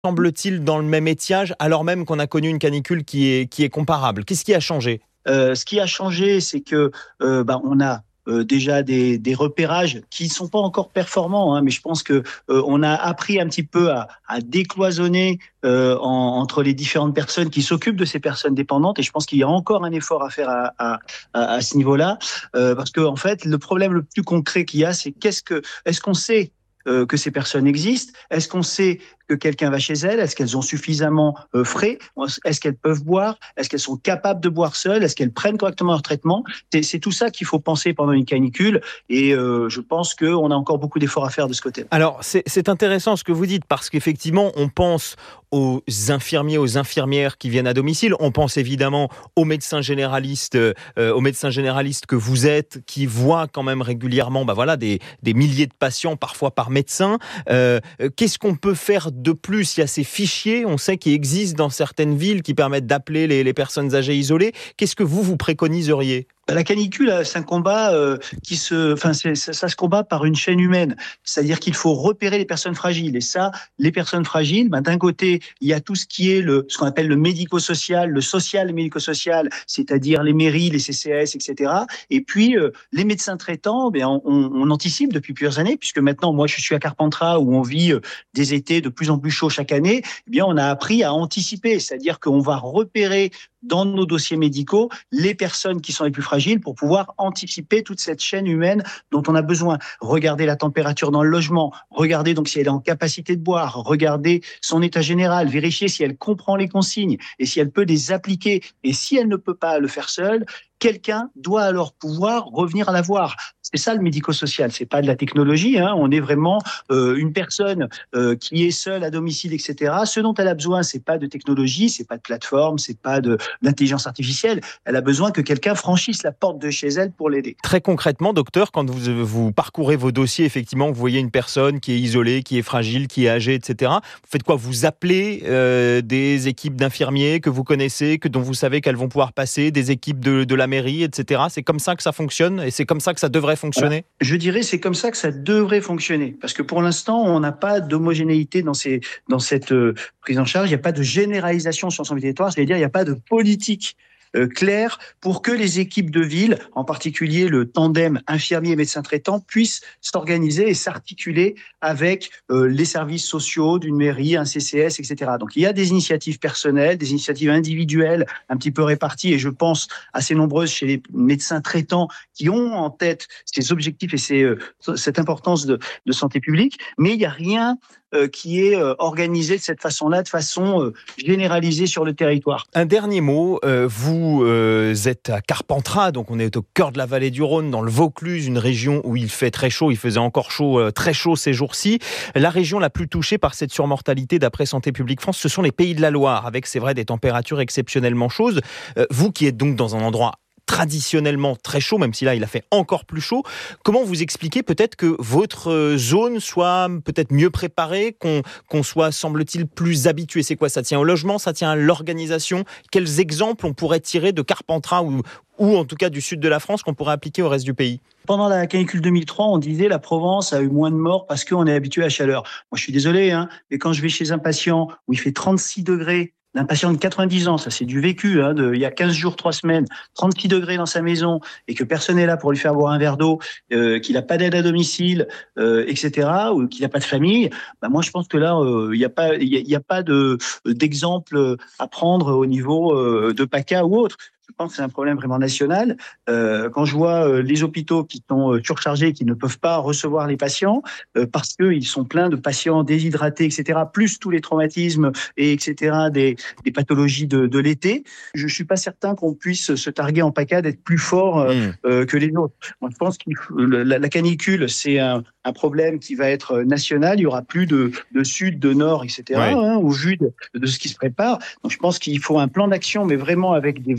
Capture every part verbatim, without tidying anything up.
semble-t-il dans le même étiage, alors même qu'on a connu une canicule qui est, qui est comparable? Qu'est-ce qui a changé? Euh, ce qui a changé, c'est que euh, bah, on a euh, déjà des, des repérages qui sont pas encore performants, hein, mais je pense que euh, on a appris un petit peu à, à décloisonner euh, en, entre les différentes personnes qui s'occupent de ces personnes dépendantes, et je pense qu'il y a encore un effort à faire à, à, à, à ce niveau-là, euh, parce que en fait, le problème le plus concret qu'il y a, c'est qu'est-ce que, est-ce qu'on sait euh, que ces personnes existent? Est-ce qu'on sait que quelqu'un va chez elles? Est-ce qu'elles ont suffisamment euh, frais? Est-ce qu'elles peuvent boire? Est-ce qu'elles sont capables de boire seules? Est-ce qu'elles prennent correctement leur traitement? C'est, c'est tout ça qu'il faut penser pendant une canicule, et euh, je pense qu'on a encore beaucoup d'efforts à faire de ce côté. Alors, c'est, c'est intéressant ce que vous dites, parce qu'effectivement, on pense aux infirmiers, aux infirmières qui viennent à domicile. On pense évidemment aux médecins généralistes, euh, aux médecins généralistes que vous êtes, qui voient quand même régulièrement, bah voilà, des, des milliers de patients, parfois par médecin. Euh, qu'est-ce qu'on peut faire de plus? Il y a ces fichiers, on sait, qui existent dans certaines villes, qui permettent d'appeler les, les personnes âgées isolées. Qu'est-ce que vous, vous préconiseriez? La canicule, c'est un combat euh, qui se, enfin, c'est, ça, ça se combat par une chaîne humaine. C'est-à-dire qu'il faut repérer les personnes fragiles. Et ça, les personnes fragiles, ben, d'un côté, il y a tout ce qui est le, ce qu'on appelle le médico-social, le social et médico-social, c'est-à-dire les mairies, les C C S, et cetera. Et puis, euh, les médecins traitants, ben, on, on anticipe depuis plusieurs années, puisque maintenant, moi, je suis à Carpentras, où on vit euh, des étés de plus en plus chauds chaque année. Eh bien, on a appris à anticiper. C'est-à-dire qu'on va repérer dans nos dossiers médicaux les personnes qui sont les plus fragiles pour pouvoir anticiper toute cette chaîne humaine dont on a besoin. Regarder la température dans le logement, regarder donc si elle est en capacité de boire, regarder son état général, vérifier si elle comprend les consignes et si elle peut les appliquer. Et si elle ne peut pas le faire seule, quelqu'un doit alors pouvoir revenir la voir. C'est ça le médico-social, c'est pas de la technologie, hein. On est vraiment euh, une personne euh, qui est seule à domicile, et cetera. Ce dont elle a besoin, c'est pas de technologie, c'est pas de plateforme, c'est pas de d'intelligence artificielle. Elle a besoin que quelqu'un franchisse la porte de chez elle pour l'aider. Très concrètement, docteur, quand vous, vous parcourez vos dossiers, effectivement, vous voyez une personne qui est isolée, qui est fragile, qui est âgée, et cetera. Vous faites quoi? Vous appelez euh, des équipes d'infirmiers que vous connaissez, que dont vous savez qu'elles vont pouvoir passer, des équipes de, de la mairie, et cetera. C'est comme ça que ça fonctionne et c'est comme ça que ça devrait fonctionner? Alors, je dirais c'est comme ça que ça devrait fonctionner. Parce que pour l'instant, on n'a pas d'homogénéité dans, ces, dans cette euh, prise en charge. Il n'y a pas de généralisation sur l'ensemble du territoire. C'est-à-dire il n'y a pas de politique euh, claire pour que les équipes de ville, en particulier le tandem infirmier médecin traitant, puissent s'organiser et s'articuler avec euh, les services sociaux d'une mairie, un C C S, et cetera. Donc il y a des initiatives personnelles, des initiatives individuelles un petit peu réparties, et je pense assez nombreuses chez les médecins traitants qui ont en tête ces objectifs et ces, euh, cette importance de, de santé publique, mais il n'y a rien euh, qui est euh, organisé de cette façon-là, de façon euh, généralisée sur le territoire. Un dernier mot, euh, vous euh, êtes à Carpentras, donc on est au cœur de la vallée du Rhône, dans le Vaucluse, une région où il fait très chaud, il faisait encore chaud, euh, très chaud ces jours-ci. La région la plus touchée par cette surmortalité, d'après Santé publique France, ce sont les Pays de la Loire, avec, c'est vrai, des températures exceptionnellement chaudes. Euh, vous qui êtes donc dans un endroit traditionnellement très chaud, même si là il a fait encore plus chaud. Comment vous expliquez peut-être que votre zone soit peut-être mieux préparée, qu'on, qu'on soit, semble-t-il, plus habitué? C'est quoi? Ça tient au logement, ça tient à l'organisation? Quels exemples on pourrait tirer de Carpentras ou, ou en tout cas du sud de la France qu'on pourrait appliquer au reste du pays? Pendant la canicule deux mille trois, on disait la Provence a eu moins de morts parce qu'on est habitué à la chaleur. Moi je suis désolé, hein, mais quand je vais chez un patient où il fait trente-six degrés, d'un patient de quatre-vingt-dix ans, ça c'est du vécu, hein, de, il y a quinze jours, trois semaines, trente-six degrés dans sa maison, et que personne n'est là pour lui faire boire un verre d'eau, euh, qu'il n'a pas d'aide à domicile, euh, et cetera, ou qu'il n'a pas de famille, bah moi je pense que là, euh, il n'y a pas, il y a, il y a pas de, d'exemple à prendre au niveau euh, de PACA ou autre. Je pense que c'est un problème vraiment national. Euh, quand je vois euh, les hôpitaux qui sont euh, surchargés, qui ne peuvent pas recevoir les patients euh, parce qu'ils sont pleins de patients déshydratés, et cetera, plus tous les traumatismes, et etc., des, des pathologies de, de l'été, je ne suis pas certain qu'on puisse se targuer en PACA d'être plus fort euh, mmh. euh, que les autres. Moi, je pense que la, la canicule, c'est un, un problème qui va être national. Il n'y aura plus de, de sud, de nord, et cetera, ouais. hein, au vu de, de ce qui se prépare. Donc, je pense qu'il faut un plan d'action, mais vraiment avec des vrais objectifs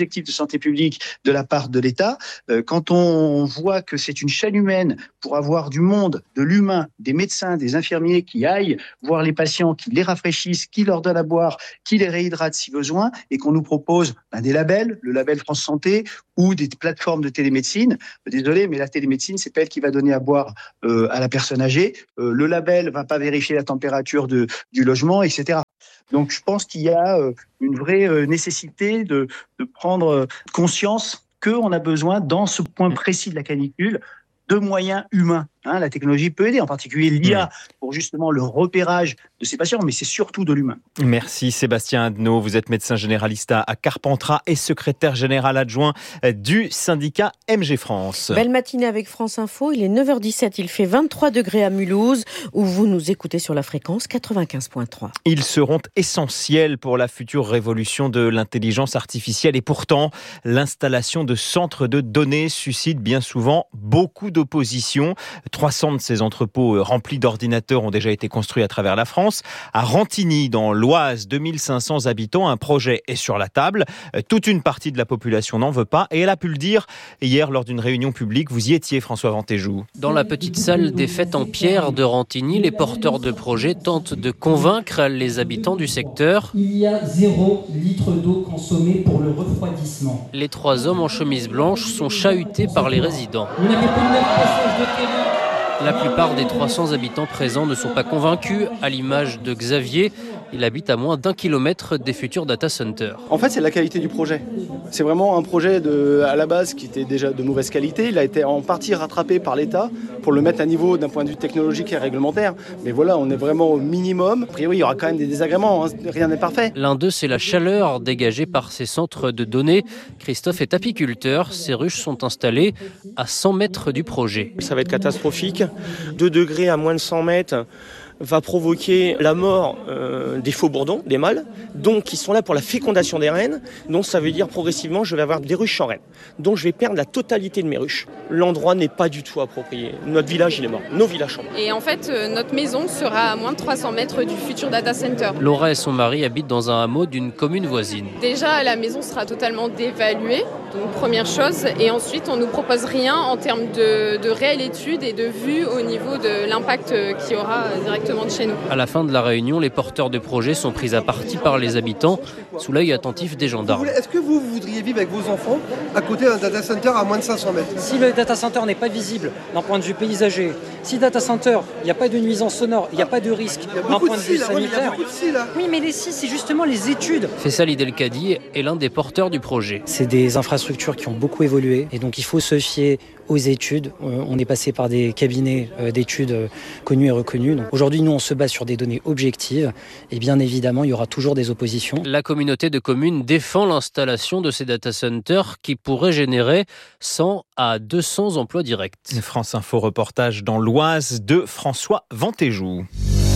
objectifs de santé publique de la part de l'État. Euh, quand on voit que c'est une chaîne humaine pour avoir du monde, de l'humain, des médecins, des infirmiers qui aillent voir les patients, qui les rafraîchissent, qui leur donnent à boire, qui les réhydratent si besoin, et qu'on nous propose ben, des labels, le label France Santé ou des plateformes de télémédecine. Désolé, mais la télémédecine, c'est pas elle qui va donner à boire euh, à la personne âgée. Euh, le label va pas vérifier la température de, du logement, et cetera. Donc, je pense qu'il y a euh, une vraie euh, nécessité de, de prendre conscience qu'on a besoin, dans ce point précis de la canicule, de moyens humains. Hein, la technologie peut aider, en particulier l'I A, pour justement le repérage de ces patients, mais c'est surtout de l'humain. Merci Sébastien Adnaud, vous êtes médecin généraliste à Carpentras et secrétaire général adjoint du syndicat M G France. Belle matinée avec France Info, il est neuf heures dix-sept, il fait vingt-trois degrés à Mulhouse, où vous nous écoutez sur la fréquence quatre-vingt-quinze virgule trois. Ils seront essentiels pour la future révolution de l'intelligence artificielle et pourtant, l'installation de centres de données suscite bien souvent beaucoup d'opposition. trois cents de ces entrepôts remplis d'ordinateurs ont déjà été construits à travers la France. À Rantigny, dans l'Oise, deux mille cinq cents habitants, un projet est sur la table. Toute une partie de la population n'en veut pas et elle a pu le dire hier lors d'une réunion publique. Vous y étiez, François Vantéjou. Dans la petite salle des fêtes en pierre de Rantigny, les porteurs de projets tentent de convaincre les habitants du secteur. Il y a zéro litre d'eau consommée pour le refroidissement. Les trois hommes en chemise blanche sont chahutés par les résidents. Vous n'avez pas de neuf passages de terrain. La plupart des trois cents habitants présents ne sont pas convaincus, à l'image de Xavier. Il habite à moins d'un kilomètre des futurs data centers. En fait, c'est la qualité du projet. C'est vraiment un projet de, à la base qui était déjà de mauvaise qualité. Il a été en partie rattrapé par l'État pour le mettre à niveau d'un point de vue technologique et réglementaire. Mais voilà, on est vraiment au minimum. A priori, il y aura quand même des désagréments. Hein. Rien n'est parfait. L'un d'eux, c'est la chaleur dégagée par ces centres de données. Christophe est apiculteur. Ces ruches sont installées à cent mètres du projet. Ça va être catastrophique. deux degrés à moins de cent mètres va provoquer la mort euh, des faux bourdons, des mâles, donc qui sont là pour la fécondation des reines. Donc ça veut dire progressivement, je vais avoir des ruches sans reines. Donc je vais perdre la totalité de mes ruches. L'endroit n'est pas du tout approprié. Notre village, il est mort. Nos villages sont morts. Et en fait, euh, notre maison sera à moins de trois cents mètres du futur data center. Laura et son mari habitent dans un hameau d'une commune voisine. Déjà, la maison sera totalement dévaluée, donc première chose. Et ensuite, on ne nous propose rien en termes de, de réelle étude et de vue au niveau de l'impact qu'il y aura directement de chez nous. À la fin de la réunion, les porteurs de projets sont pris à partie par les habitants, sous l'œil attentif des gendarmes. Est-ce que vous, vous voudriez vivre avec vos enfants à côté d'un data center à moins de cinq cents mètres ? Si le data center n'est pas visible d'un point de vue paysager, si data center, il n'y a pas de nuisance sonore, il n'y a pas de risque d'un point de vue sanitaire. Oui, mais les si, c'est justement les études. Faisal Idelkadi est l'un des porteurs du projet. C'est des infrastructures qui ont beaucoup évolué et donc il faut se fier aux études. On est passé par des cabinets d'études connus et reconnus. Donc aujourd'hui, nous, on se base sur des données objectives et bien évidemment, il y aura toujours des oppositions. La communauté de communes défend l'installation de ces data centers qui pourraient générer cent à deux cents emplois directs. France Info reportage dans l'Oise de François Vantéjou.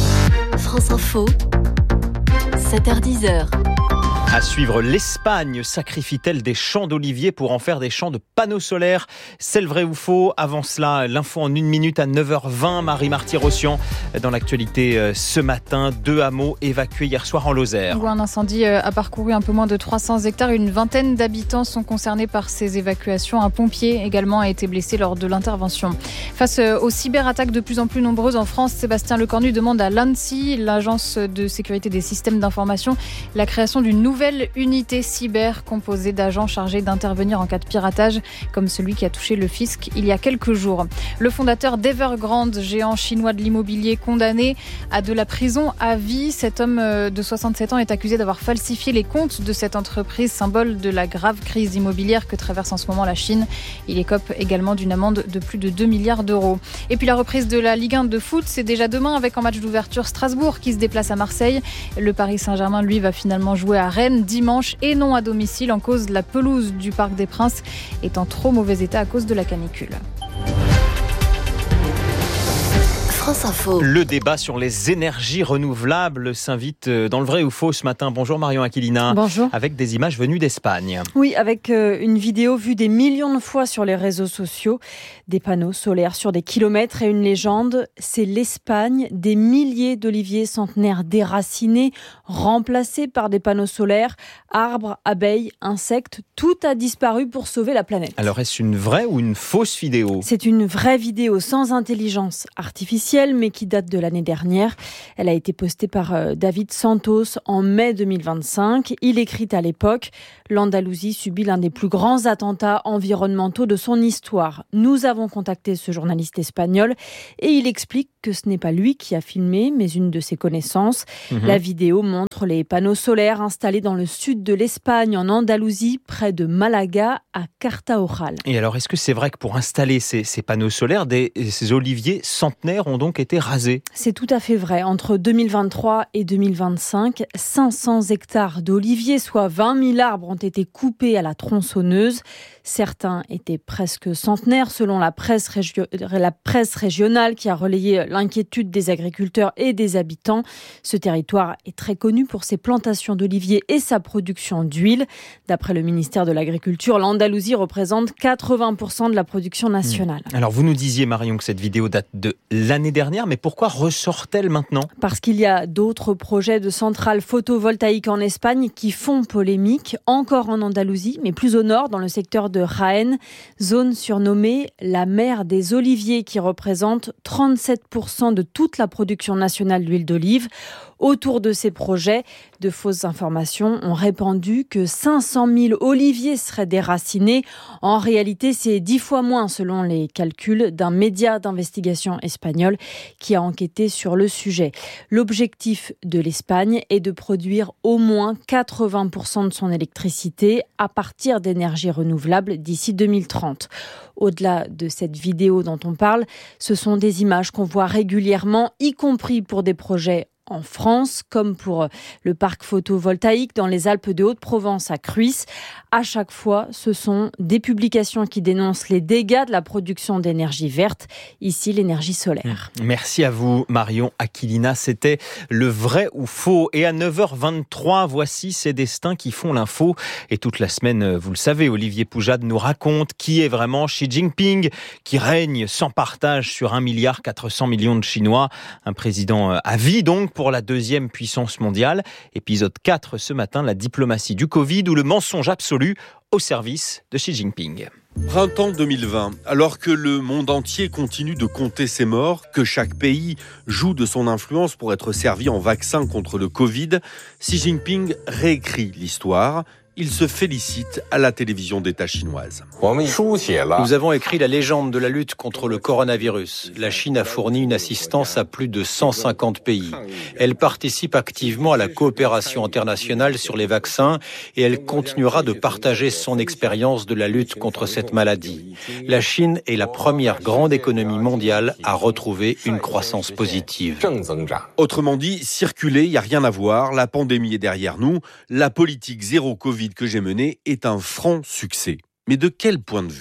France Info, sept heures dix. À suivre, l'Espagne sacrifie-t-elle des champs d'oliviers pour en faire des champs de panneaux solaires ? C'est le vrai ou faux ? Avant cela, l'info en une minute à neuf heures vingt. Marie Marty-Rossian, dans l'actualité ce matin, deux hameaux évacués hier soir en Lozère. Un incendie a parcouru un peu moins de trois cents hectares. Une vingtaine d'habitants sont concernés par ces évacuations. Un pompier également a été blessé lors de l'intervention. Face aux cyberattaques de plus en plus nombreuses en France, Sébastien Lecornu demande à l'ANSSI, l'Agence de sécurité des systèmes d'information, la création d'une nouvelle nouvelle unité cyber composée d'agents chargés d'intervenir en cas de piratage, comme celui qui a touché le fisc il y a quelques jours. Le fondateur d'Evergrande, géant chinois de l'immobilier, condamné à de la prison à vie. Cet homme de soixante-sept ans est accusé d'avoir falsifié les comptes de cette entreprise, symbole de la grave crise immobilière que traverse en ce moment la Chine. Il écope également d'une amende de plus de deux milliards d'euros. Et puis la reprise de la Ligue un de foot, c'est déjà demain avec en match d'ouverture Strasbourg qui se déplace à Marseille. Le Paris Saint-Germain, lui, va finalement jouer à Rennes dimanche et non à domicile en cause de la pelouse du Parc des Princes est en trop mauvais état à cause de la canicule. France Info. Le débat sur les énergies renouvelables s'invite dans le vrai ou faux ce matin. Bonjour Marion Aquilina. Bonjour. Avec des images venues d'Espagne. Oui, avec une vidéo vue des millions de fois sur les réseaux sociaux. Des panneaux solaires sur des kilomètres et une légende. C'est l'Espagne. Des milliers d'oliviers centenaires déracinés, remplacés par des panneaux solaires. Arbres, abeilles, insectes, tout a disparu pour sauver la planète. Alors est-ce une vraie ou une fausse vidéo ? C'est une vraie vidéo sans intelligence artificielle, mais qui date de l'année dernière. Elle a été postée par David Santos en mai deux mille vingt-cinq. Il écrit à l'époque « L'Andalousie subit l'un des plus grands attentats environnementaux de son histoire. Nous avons contacté ce journaliste espagnol et il explique que ce n'est pas lui qui a filmé, mais une de ses connaissances. Mmh. La vidéo montre les panneaux solaires installés dans le sud de l'Espagne, en Andalousie, près de Malaga, à Cartaojal. Et alors, est-ce que c'est vrai que pour installer ces, ces panneaux solaires, des, ces oliviers centenaires ont donc été rasés ? C'est tout à fait vrai. Entre deux mille vingt-trois et deux mille vingt-cinq, cinq cents hectares d'oliviers, soit vingt mille arbres, ont été coupés à la tronçonneuse. Certains étaient presque centenaires, selon la presse, régio- la presse régionale qui a relayé l'inquiétude des agriculteurs et des habitants. Ce territoire est très connu pour ses plantations d'oliviers et sa production d'huile. D'après le ministère de l'Agriculture, l'Andalousie représente quatre-vingts pour cent de la production nationale. Alors vous nous disiez, Marion, que cette vidéo date de l'année dernière, mais pourquoi ressort-elle maintenant ? Parce qu'il y a d'autres projets de centrales photovoltaïques en Espagne qui font polémique, encore en Andalousie, mais plus au nord, dans le secteur de Jaén, zone surnommée la mer des oliviers qui représente trente-sept pour cent de toute la production nationale d'huile d'olive. Autour de ces projets, de fausses informations ont répandu que cinq cent mille oliviers seraient déracinés. En réalité, c'est dix fois moins selon les calculs d'un média d'investigation espagnol qui a enquêté sur le sujet. L'objectif de l'Espagne est de produire au moins quatre-vingts pour cent de son électricité à partir d'énergies renouvelables d'ici deux mille trente. Au-delà de cette vidéo dont on parle, ce sont des images qu'on voit régulièrement, y compris pour des projets en France, comme pour le parc photovoltaïque dans les Alpes de Haute-Provence à Cruys. À chaque fois, ce sont des publications qui dénoncent les dégâts de la production d'énergie verte, ici l'énergie solaire. Merci à vous, Marion Aquilina. C'était le vrai ou faux. Et à neuf heures vingt-trois, voici ces destins qui font l'info. Et toute la semaine, vous le savez, Olivier Poujade nous raconte qui est vraiment Xi Jinping, qui règne sans partage sur un milliard quatre cents millions de Chinois. Un président à vie donc, pour la deuxième puissance mondiale. Épisode quatre ce matin, la diplomatie du Covid ou le mensonge absolu au service de Xi Jinping. Printemps deux mille vingt, alors que le monde entier continue de compter ses morts, que chaque pays joue de son influence pour être servi en vaccin contre le Covid, Xi Jinping réécrit l'histoire. Il se félicite à la télévision d'État chinoise. Nous avons écrit la légende de la lutte contre le coronavirus. La Chine a fourni une assistance à plus de cent cinquante pays. Elle participe activement à la coopération internationale sur les vaccins et elle continuera de partager son expérience de la lutte contre cette maladie. La Chine est la première grande économie mondiale à retrouver une croissance positive. Autrement dit, circuler, il n'y a rien à voir. La pandémie est derrière nous. La politique zéro Covid que j'ai menée est un franc succès. Mais de quel point de vue ?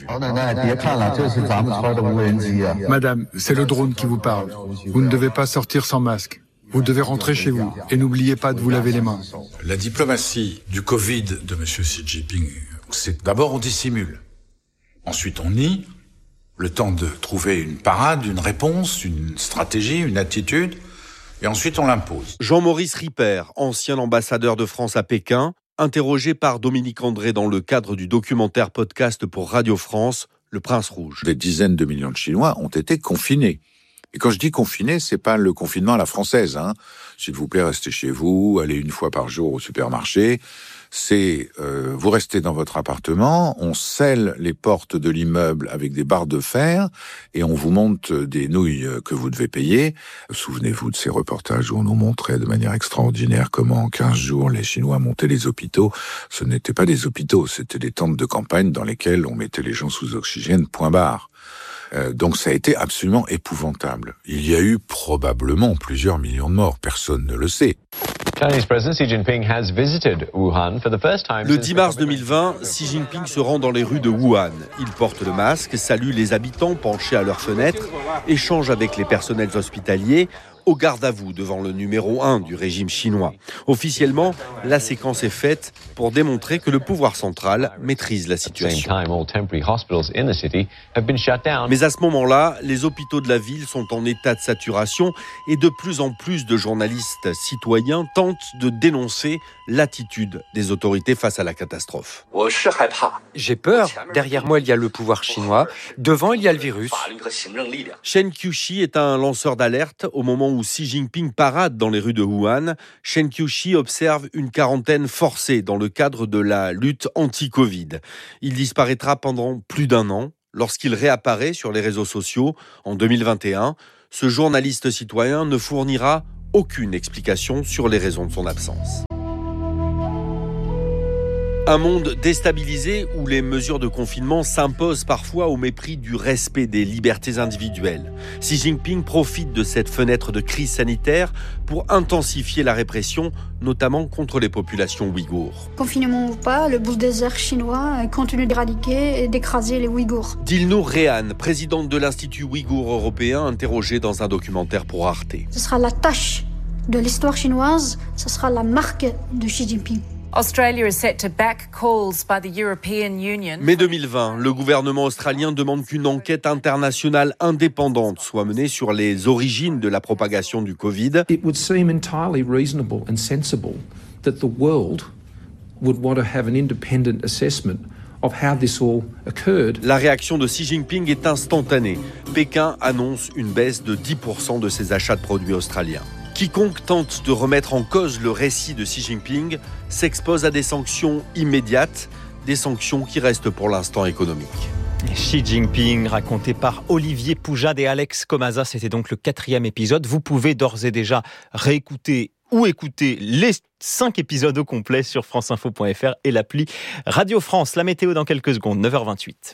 Madame, c'est le drone qui vous parle. Vous ne devez pas sortir sans masque. Vous devez rentrer chez vous. Et n'oubliez pas de vous laver les mains. La diplomatie du Covid de M. Xi Jinping, c'est d'abord on dissimule. Ensuite on nie, le temps de trouver une parade, une réponse, une stratégie, une attitude. Et ensuite on l'impose. Jean-Maurice Ripper, ancien ambassadeur de France à Pékin, interrogé par Dominique André dans le cadre du documentaire podcast pour Radio France, Le Prince Rouge. Des dizaines de millions de Chinois ont été confinés. Et quand je dis confinés, c'est pas le confinement à la française, hein. S'il vous plaît, restez chez vous, allez une fois par jour au supermarché. C'est, euh, vous restez dans votre appartement, on scelle les portes de l'immeuble avec des barres de fer et on vous monte des nouilles que vous devez payer. Souvenez-vous de ces reportages où on nous montrait de manière extraordinaire comment en quinze jours les Chinois montaient les hôpitaux. Ce n'étaient pas des hôpitaux, c'était des tentes de campagne dans lesquelles on mettait les gens sous oxygène, point barre. Euh, donc ça a été absolument épouvantable. Il y a eu probablement plusieurs millions de morts, personne ne le sait. Le dix mars deux mille vingt, Xi Jinping se rend dans les rues de Wuhan. Il porte le masque, salue les habitants penchés à leurs fenêtres, échange avec les personnels hospitaliers, au garde à vous devant le numéro un du régime chinois. Officiellement, la séquence est faite pour démontrer que le pouvoir central maîtrise la situation. Mais à ce moment-là, les hôpitaux de la ville sont en état de saturation et de plus en plus de journalistes citoyens tentent de dénoncer l'attitude des autorités face à la catastrophe. J'ai peur. Derrière moi, il y a le pouvoir chinois. Devant, il y a le virus. Shen Qiushi est un lanceur d'alerte au moment où Xi Jinping parade dans les rues de Wuhan. Shen Qiushi observe une quarantaine forcée dans le cadre de la lutte anti-Covid. Il disparaîtra pendant plus d'un an. Lorsqu'il réapparaît sur les réseaux sociaux en deux mille vingt et un, ce journaliste citoyen ne fournira aucune explication sur les raisons de son absence. Un monde déstabilisé où les mesures de confinement s'imposent parfois au mépris du respect des libertés individuelles. Xi Jinping profite de cette fenêtre de crise sanitaire pour intensifier la répression, notamment contre les populations ouïghours. Confinement ou pas, le bulldozer chinois continue d'éradiquer et d'écraser les Ouïghours. Dilnour Rehan, présidente de l'Institut ouïghour européen, interrogée dans un documentaire pour Arte. Ce sera la tâche de l'histoire chinoise, ce sera la marque de Xi Jinping. mai deux mille vingt, le gouvernement australien demande qu'une enquête internationale indépendante soit menée sur les origines de la propagation du Covid. It would seem entirely reasonable and sensible that the world would want to have an independent assessment of how this all occurred. La réaction de Xi Jinping est instantanée. Pékin annonce une baisse de dix pour cent de ses achats de produits australiens. Quiconque tente de remettre en cause le récit de Xi Jinping s'expose à des sanctions immédiates, des sanctions qui restent pour l'instant économiques. Xi Jinping, raconté par Olivier Poujade et Alex Comaza, c'était donc le quatrième épisode. Vous pouvez d'ores et déjà réécouter ou écouter les cinq épisodes au complet sur franceinfo point f r et l'appli Radio France. La météo dans quelques secondes, neuf heures vingt-huit.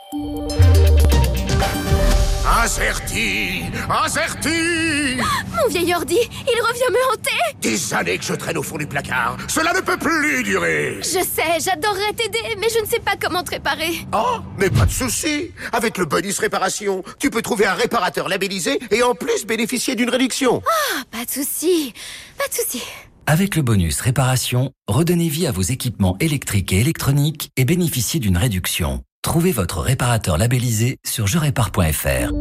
Azerty, Azerty. Mon vieil ordi, il revient me hanter. Des années que je traîne au fond du placard. Cela ne peut plus durer. Je sais, j'adorerais t'aider, mais je ne sais pas comment te réparer. Oh, mais pas de souci. Avec le bonus réparation, tu peux trouver un réparateur labellisé et en plus bénéficier d'une réduction. Ah, oh, pas de souci, pas de souci. Avec le bonus réparation, redonnez vie à vos équipements électriques et électroniques et bénéficiez d'une réduction. Trouvez votre réparateur labellisé sur je répare point f r.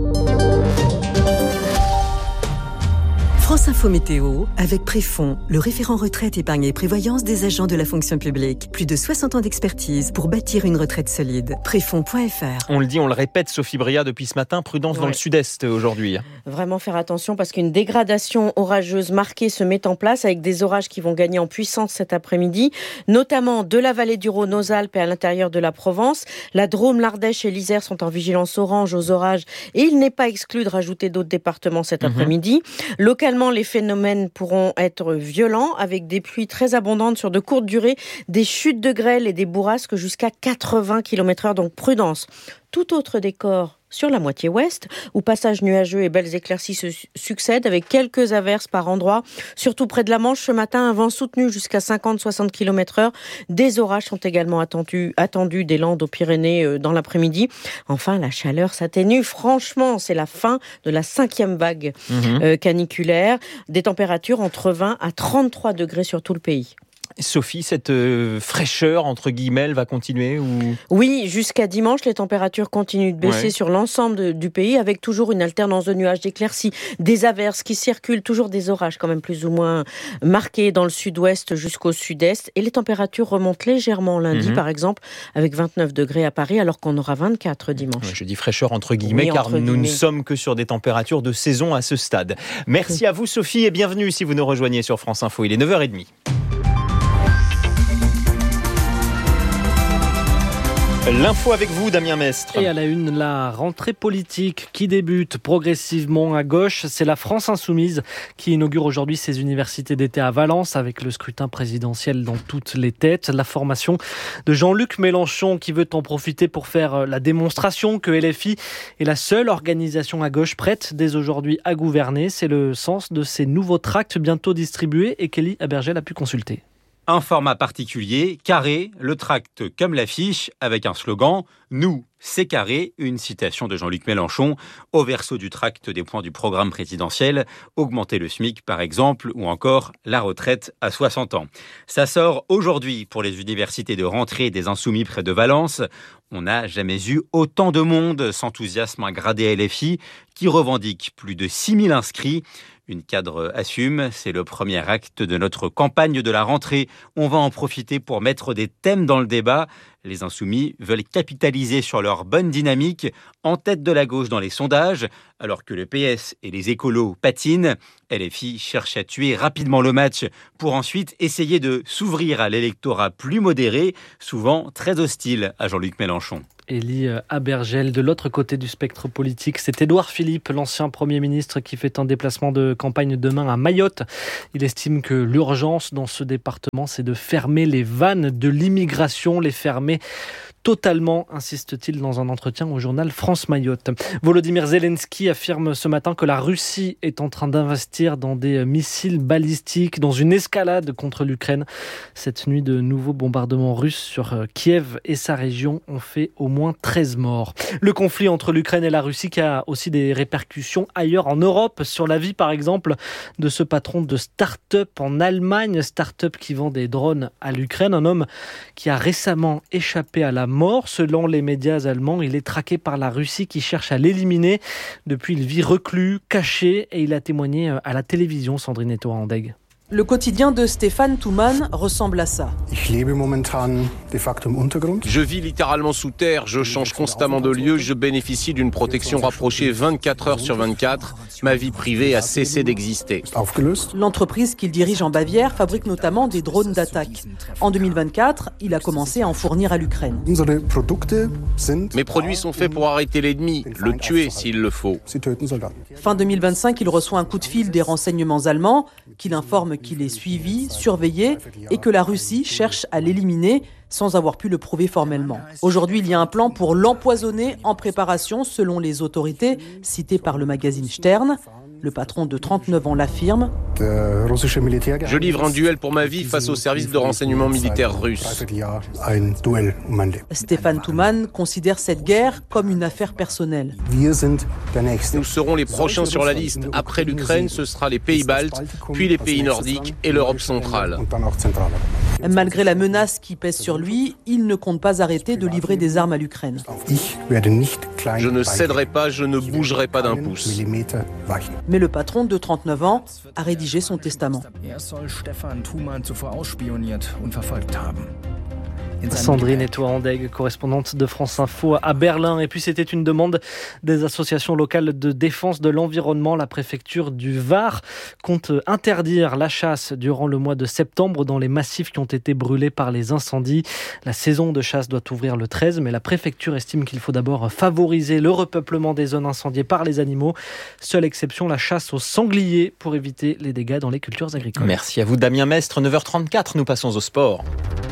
France Info Météo, avec Préfond, le référent retraite, épargne et prévoyance des agents de la fonction publique. Plus de soixante ans d'expertise pour bâtir une retraite solide. Préfond point f r. On le dit, on le répète, Sophie Bria, depuis ce matin, prudence ouais. dans le sud-est aujourd'hui. Vraiment faire attention parce qu'une dégradation orageuse marquée se met en place avec des orages qui vont gagner en puissance cet après-midi, notamment de la vallée du Rhône aux Alpes et à l'intérieur de la Provence. La Drôme, l'Ardèche et l'Isère sont en vigilance orange aux orages et il n'est pas exclu de rajouter d'autres départements cet mmh. après-midi. Localement, les phénomènes pourront être violents avec des pluies très abondantes sur de courtes durées, des chutes de grêle et des bourrasques jusqu'à quatre-vingts kilomètres heure, donc prudence. Tout autre décor sur la moitié ouest, où passages nuageux et belles éclaircies se succèdent avec quelques averses par endroits, surtout près de la Manche ce matin, un vent soutenu jusqu'à cinquante à soixante kilomètres heure. Des orages sont également attendus, attendus des Landes aux Pyrénées dans l'après-midi. Enfin, la chaleur s'atténue. Franchement, c'est la fin de la cinquième vague mmh. euh, caniculaire. Des températures entre vingt à trente-trois degrés sur tout le pays. Sophie, cette euh, fraîcheur, entre guillemets, elle va continuer ou... Oui, jusqu'à dimanche, les températures continuent de baisser ouais. sur l'ensemble de, du pays, avec toujours une alternance de nuages, d'éclaircies, des averses qui circulent, toujours des orages quand même plus ou moins marqués dans le sud-ouest jusqu'au sud-est. Et les températures remontent légèrement lundi, mmh. par exemple, avec vingt-neuf degrés à Paris, alors qu'on aura vingt-quatre dimanche. Ouais, je dis fraîcheur entre guillemets, oui, car entre nous guillemets. ne sommes que sur des températures de saison à ce stade. Merci mmh. à vous, Sophie, et bienvenue si vous nous rejoignez sur France Info. Il est neuf heures trente. L'info avec vous, Damien Mestre. Et à la une, la rentrée politique qui débute progressivement à gauche. C'est la France Insoumise qui inaugure aujourd'hui ses universités d'été à Valence avec le scrutin présidentiel dans toutes les têtes. La formation de Jean-Luc Mélenchon qui veut en profiter pour faire la démonstration que L F I est la seule organisation à gauche prête dès aujourd'hui à gouverner. C'est le sens de ces nouveaux tracts bientôt distribués et qu'Élie Abergel a pu consulter. Un format particulier, carré, le tract comme l'affiche, avec un slogan « Nous, c'est carré », une citation de Jean-Luc Mélenchon, au verso du tract des points du programme présidentiel, augmenter le SMIC par exemple, ou encore la retraite à soixante ans. Ça sort aujourd'hui pour les universités de rentrée des Insoumis près de Valence. On n'a jamais eu autant de monde, s'enthousiasme un gradé L F I qui revendique plus de six mille inscrits. Une cadre assume, c'est le premier acte de notre campagne de la rentrée. On va en profiter pour mettre des thèmes dans le débat. Les Insoumis veulent capitaliser sur leur bonne dynamique, en tête de la gauche dans les sondages, alors que le P S et les écolos patinent. L F I cherche à tuer rapidement le match pour ensuite essayer de s'ouvrir à l'électorat plus modéré, souvent très hostile à Jean-Luc Mélenchon. Élie Abergel. De l'autre côté du spectre politique, c'est Édouard Philippe, l'ancien Premier ministre, qui fait un déplacement de campagne demain à Mayotte. Il estime que l'urgence dans ce département, c'est de fermer les vannes de l'immigration, les fermer totalement, insiste-t-il dans un entretien au journal France Mayotte. Volodymyr Zelensky affirme ce matin que la Russie est en train d'investir dans des missiles balistiques, dans une escalade contre l'Ukraine. Cette nuit, de nouveaux bombardements russes sur Kiev et sa région ont fait au moins treize morts. Le conflit entre l'Ukraine et la Russie qui a aussi des répercussions ailleurs en Europe, sur la vie par exemple de ce patron de start-up en Allemagne, start-up qui vend des drones à l'Ukraine, un homme qui a récemment échappé à la mort. Selon les médias allemands, il est traqué par la Russie qui cherche à l'éliminer. Depuis, il vit reclus, caché, et il a témoigné à la télévision, Sandrine Etoa-Andeg. Le quotidien de Stéphane Thumann ressemble à ça. Je vis littéralement sous terre, je change constamment de lieu, je bénéficie d'une protection rapprochée vingt-quatre heures sur vingt-quatre. Ma vie privée a cessé d'exister. L'entreprise qu'il dirige en Bavière fabrique notamment des drones d'attaque. En deux mille vingt-quatre, il a commencé à en fournir à l'Ukraine. Mes produits sont faits pour arrêter l'ennemi, le tuer s'il le faut. Fin deux mille vingt-cinq, il reçoit un coup de fil des renseignements allemands qui l'informent qu'il est suivi, surveillé et que la Russie cherche à l'éliminer sans avoir pu le prouver formellement. Aujourd'hui, il y a un plan pour l'empoisonner en préparation selon les autorités citées par le magazine Stern. Le patron de trente-neuf ans l'affirme. Je livre un duel pour ma vie face au service de renseignement militaire russe. Stéphane Thumann considère cette guerre comme une affaire personnelle. Nous serons les prochains sur la liste. Après l'Ukraine, ce sera les pays baltes, puis les pays nordiques et l'Europe centrale. Malgré la menace qui pèse sur lui, il ne compte pas arrêter de livrer des armes à l'Ukraine. Je ne céderai pas, je ne bougerai pas d'un pouce. Mais le patron de trente-neuf ans a rédigé son testament. Sandrine Etoa-Andeg, correspondante de France Info à Berlin. Et puis c'était une demande des associations locales de défense de l'environnement. La préfecture du Var compte interdire la chasse durant le mois de septembre dans les massifs qui ont été brûlés par les incendies. La saison de chasse doit ouvrir le treize, mais la préfecture estime qu'il faut d'abord favoriser le repeuplement des zones incendiées par les animaux. Seule exception, la chasse aux sangliers pour éviter les dégâts dans les cultures agricoles. Merci à vous Damien Mestre. neuf heures trente-quatre, nous passons au sport.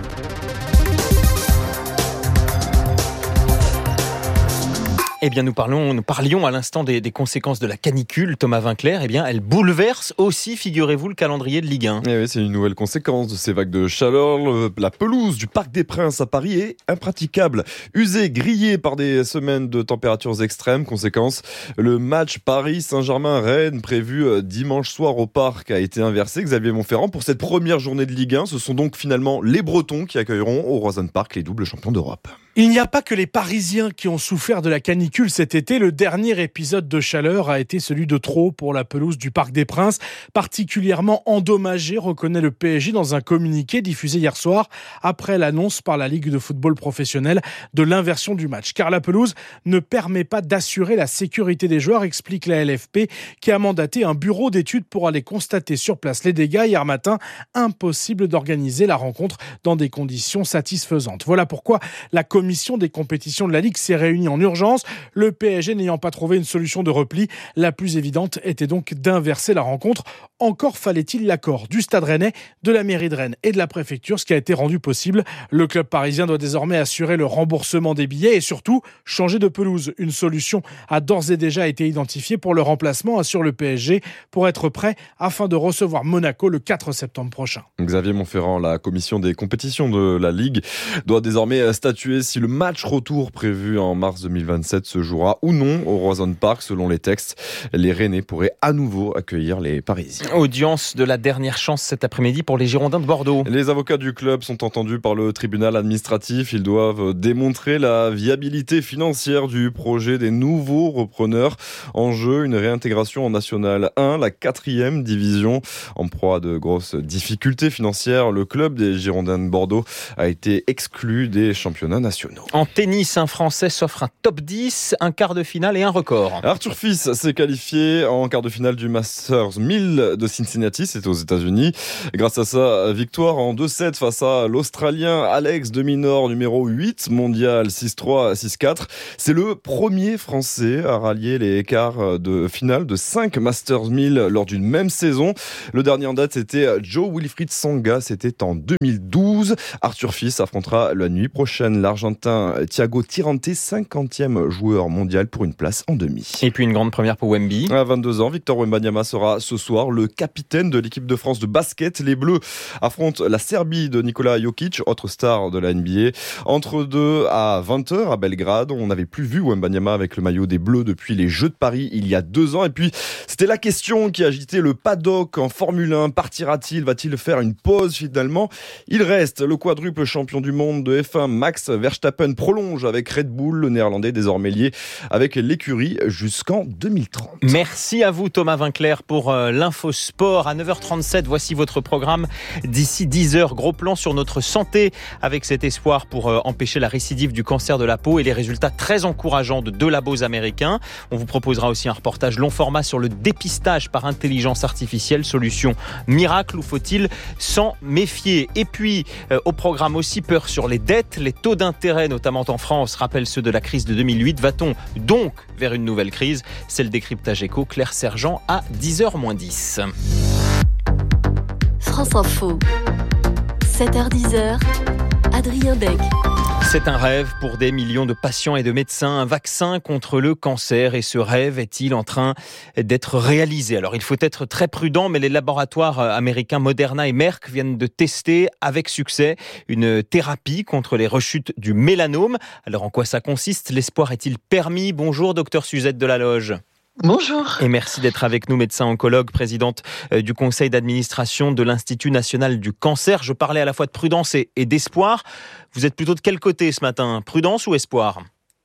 Eh bien, nous parlons, nous parlions à l'instant des, des conséquences de la canicule, Thomas Vinclair. Eh bien, elle bouleverse aussi, figurez-vous, le calendrier de Ligue un. Eh oui, c'est une nouvelle conséquence de ces vagues de chaleur. Le, la pelouse du Parc des Princes à Paris est impraticable. Usée, grillée par des semaines de températures extrêmes. Conséquence, le match Paris-Saint-Germain-Rennes prévu dimanche soir au Parc a été inversé. Xavier Montferrand, pour cette première journée de Ligue un, ce sont donc finalement les Bretons qui accueilleront au Roazhon Park les doubles champions d'Europe. Il n'y a pas que les Parisiens qui ont souffert de la canicule cet été. Le dernier épisode de chaleur a été celui de trop pour la pelouse du Parc des Princes, particulièrement endommagée, reconnaît le P S G dans un communiqué diffusé hier soir après l'annonce par la Ligue de football professionnel de l'inversion du match. Car la pelouse ne permet pas d'assurer la sécurité des joueurs, explique la L F P, qui a mandaté un bureau d'études pour aller constater sur place les dégâts. Hier matin, impossible d'organiser la rencontre dans des conditions satisfaisantes. Voilà pourquoi la commission des compétitions de la Ligue s'est réunie en urgence. Le P S G n'ayant pas trouvé une solution de repli, la plus évidente était donc d'inverser la rencontre. Encore fallait-il l'accord du Stade Rennais, de la mairie de Rennes et de la préfecture, ce qui a été rendu possible. Le club parisien doit désormais assurer le remboursement des billets et surtout changer de pelouse. Une solution a d'ores et déjà été identifiée pour le remplacement, assure le P S G, pour être prêt afin de recevoir Monaco le quatre septembre prochain. Xavier Montferrand, la commission des compétitions de la Ligue doit désormais statuer si le match retour prévu en mars deux mille vingt-sept se jouera ou non au Roazhon Park. Selon les textes, les Rennais pourraient à nouveau accueillir les Parisiens. Audience de la dernière chance cet après-midi pour les Girondins de Bordeaux. Les avocats du club sont entendus par le tribunal administratif. Ils doivent démontrer la viabilité financière du projet des nouveaux repreneurs. En jeu, une réintégration en National un, la quatrième division. En proie à de grosses difficultés financières, le club des Girondins de Bordeaux a été exclu des championnats nationaux. En tennis, un Français s'offre un top dix, un quart de finale et un record. Arthur Fils s'est qualifié en quart de finale du Masters mille de Cincinnati, c'était aux États-Unis. Grâce à sa victoire en deux sept face à l'Australien Alex de Minaur, numéro huit mondial, six trois, six quatre. C'est le premier Français à rallier les quarts de finale de cinq Masters mille lors d'une même saison. Le dernier en date, c'était Joe Wilfried Tsonga, c'était en deux mille douze. Arthur Fils affrontera la nuit prochaine l'Argentin Thiago Tirante, cinquantième joueur mondial pour une place en demi. Et puis une grande première pour Wemby. À vingt-deux ans, Victor Wembanyama sera ce soir le capitaine de l'équipe de France de basket. Les Bleus affrontent la Serbie de Nikola Jokic, autre star de la N B A. Entre deux à vingt heures à Belgrade, on n'avait plus vu Wembanyama avec le maillot des Bleus depuis les Jeux de Paris il y a deux ans. Et puis, c'était la question qui agitait le paddock en Formule un. Partira-t-il? Va-t-il faire une pause finalement? Il reste. Le quadruple champion du monde de F un, Max Verstappen, prolonge avec Red Bull. Le Néerlandais désormais lié avec l'écurie jusqu'en deux mille trente. Merci à vous Thomas Vinclair pour euh, l'info sport. À neuf heures trente-sept, voici votre programme. D'ici dix heures, gros plan sur notre santé avec cet espoir pour euh, empêcher la récidive du cancer de la peau et les résultats très encourageants de deux labos américains. On vous proposera aussi un reportage long format sur le dépistage par intelligence artificielle. Solution miracle ou faut-il s'en méfier? Et puis, euh, au programme aussi, peur sur les dettes, les taux d'intérêt, notamment en France, rappellent ceux de la crise de deux mille huit. Va-t-on donc vers une nouvelle crise? C'est le décryptage éco, Claire Sergent à dix heures moins dix. France Info, sept heures dix, Adrien Beck. C'est un rêve pour des millions de patients et de médecins, un vaccin contre le cancer. Et ce rêve est-il en train d'être réalisé? Alors il faut être très prudent, mais les laboratoires américains Moderna et Merck viennent de tester avec succès une thérapie contre les rechutes du mélanome. Alors en quoi ça consiste? L'espoir est-il permis? Bonjour docteur Suzette Delaloge. Bonjour. Et merci d'être avec nous, médecin oncologue, présidente du conseil d'administration de l'Institut national du cancer. Je parlais à la fois de prudence et, et d'espoir. Vous êtes plutôt de quel côté ce matin? Prudence ou espoir?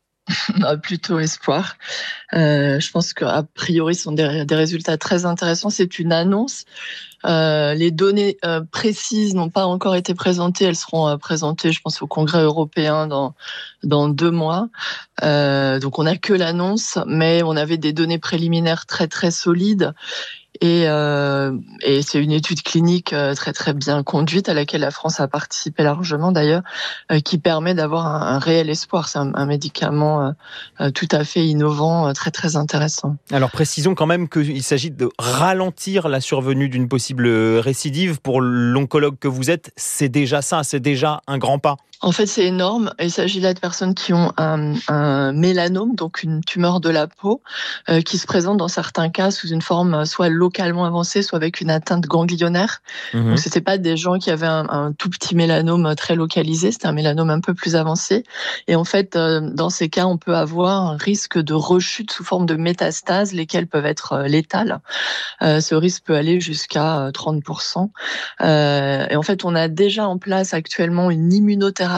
Non, plutôt espoir. Euh, je pense qu'a priori, ce sont des, des résultats très intéressants. C'est une annonce. Euh, les données euh, précises n'ont pas encore été présentées. Elles seront euh, présentées, je pense, au Congrès européen dans dans deux mois. Euh, donc, on n'a que l'annonce, mais on avait des données préliminaires très très solides. Et, euh, et c'est une étude clinique très très bien conduite à laquelle la France a participé largement d'ailleurs, euh, qui permet d'avoir un, un réel espoir. C'est un, un médicament euh, tout à fait innovant, euh, très très intéressant. Alors précisons quand même qu'il s'agit de ralentir la survenue d'une possible récidive. Pour l'oncologue que vous êtes, c'est déjà ça, c'est déjà un grand pas. En fait, c'est énorme. Il s'agit là de personnes qui ont un, un mélanome, donc une tumeur de la peau, euh, qui se présente dans certains cas sous une forme soit localement avancée, soit avec une atteinte ganglionnaire. Mmh. Donc, c'était pas des gens qui avaient un, un tout petit mélanome très localisé, c'était un mélanome un peu plus avancé. Et en fait, euh, dans ces cas, on peut avoir un risque de rechute sous forme de métastases, lesquelles peuvent être euh, létales. Euh, ce risque peut aller jusqu'à trente pour cent. Euh, et en fait, on a déjà en place actuellement une immunothérapie.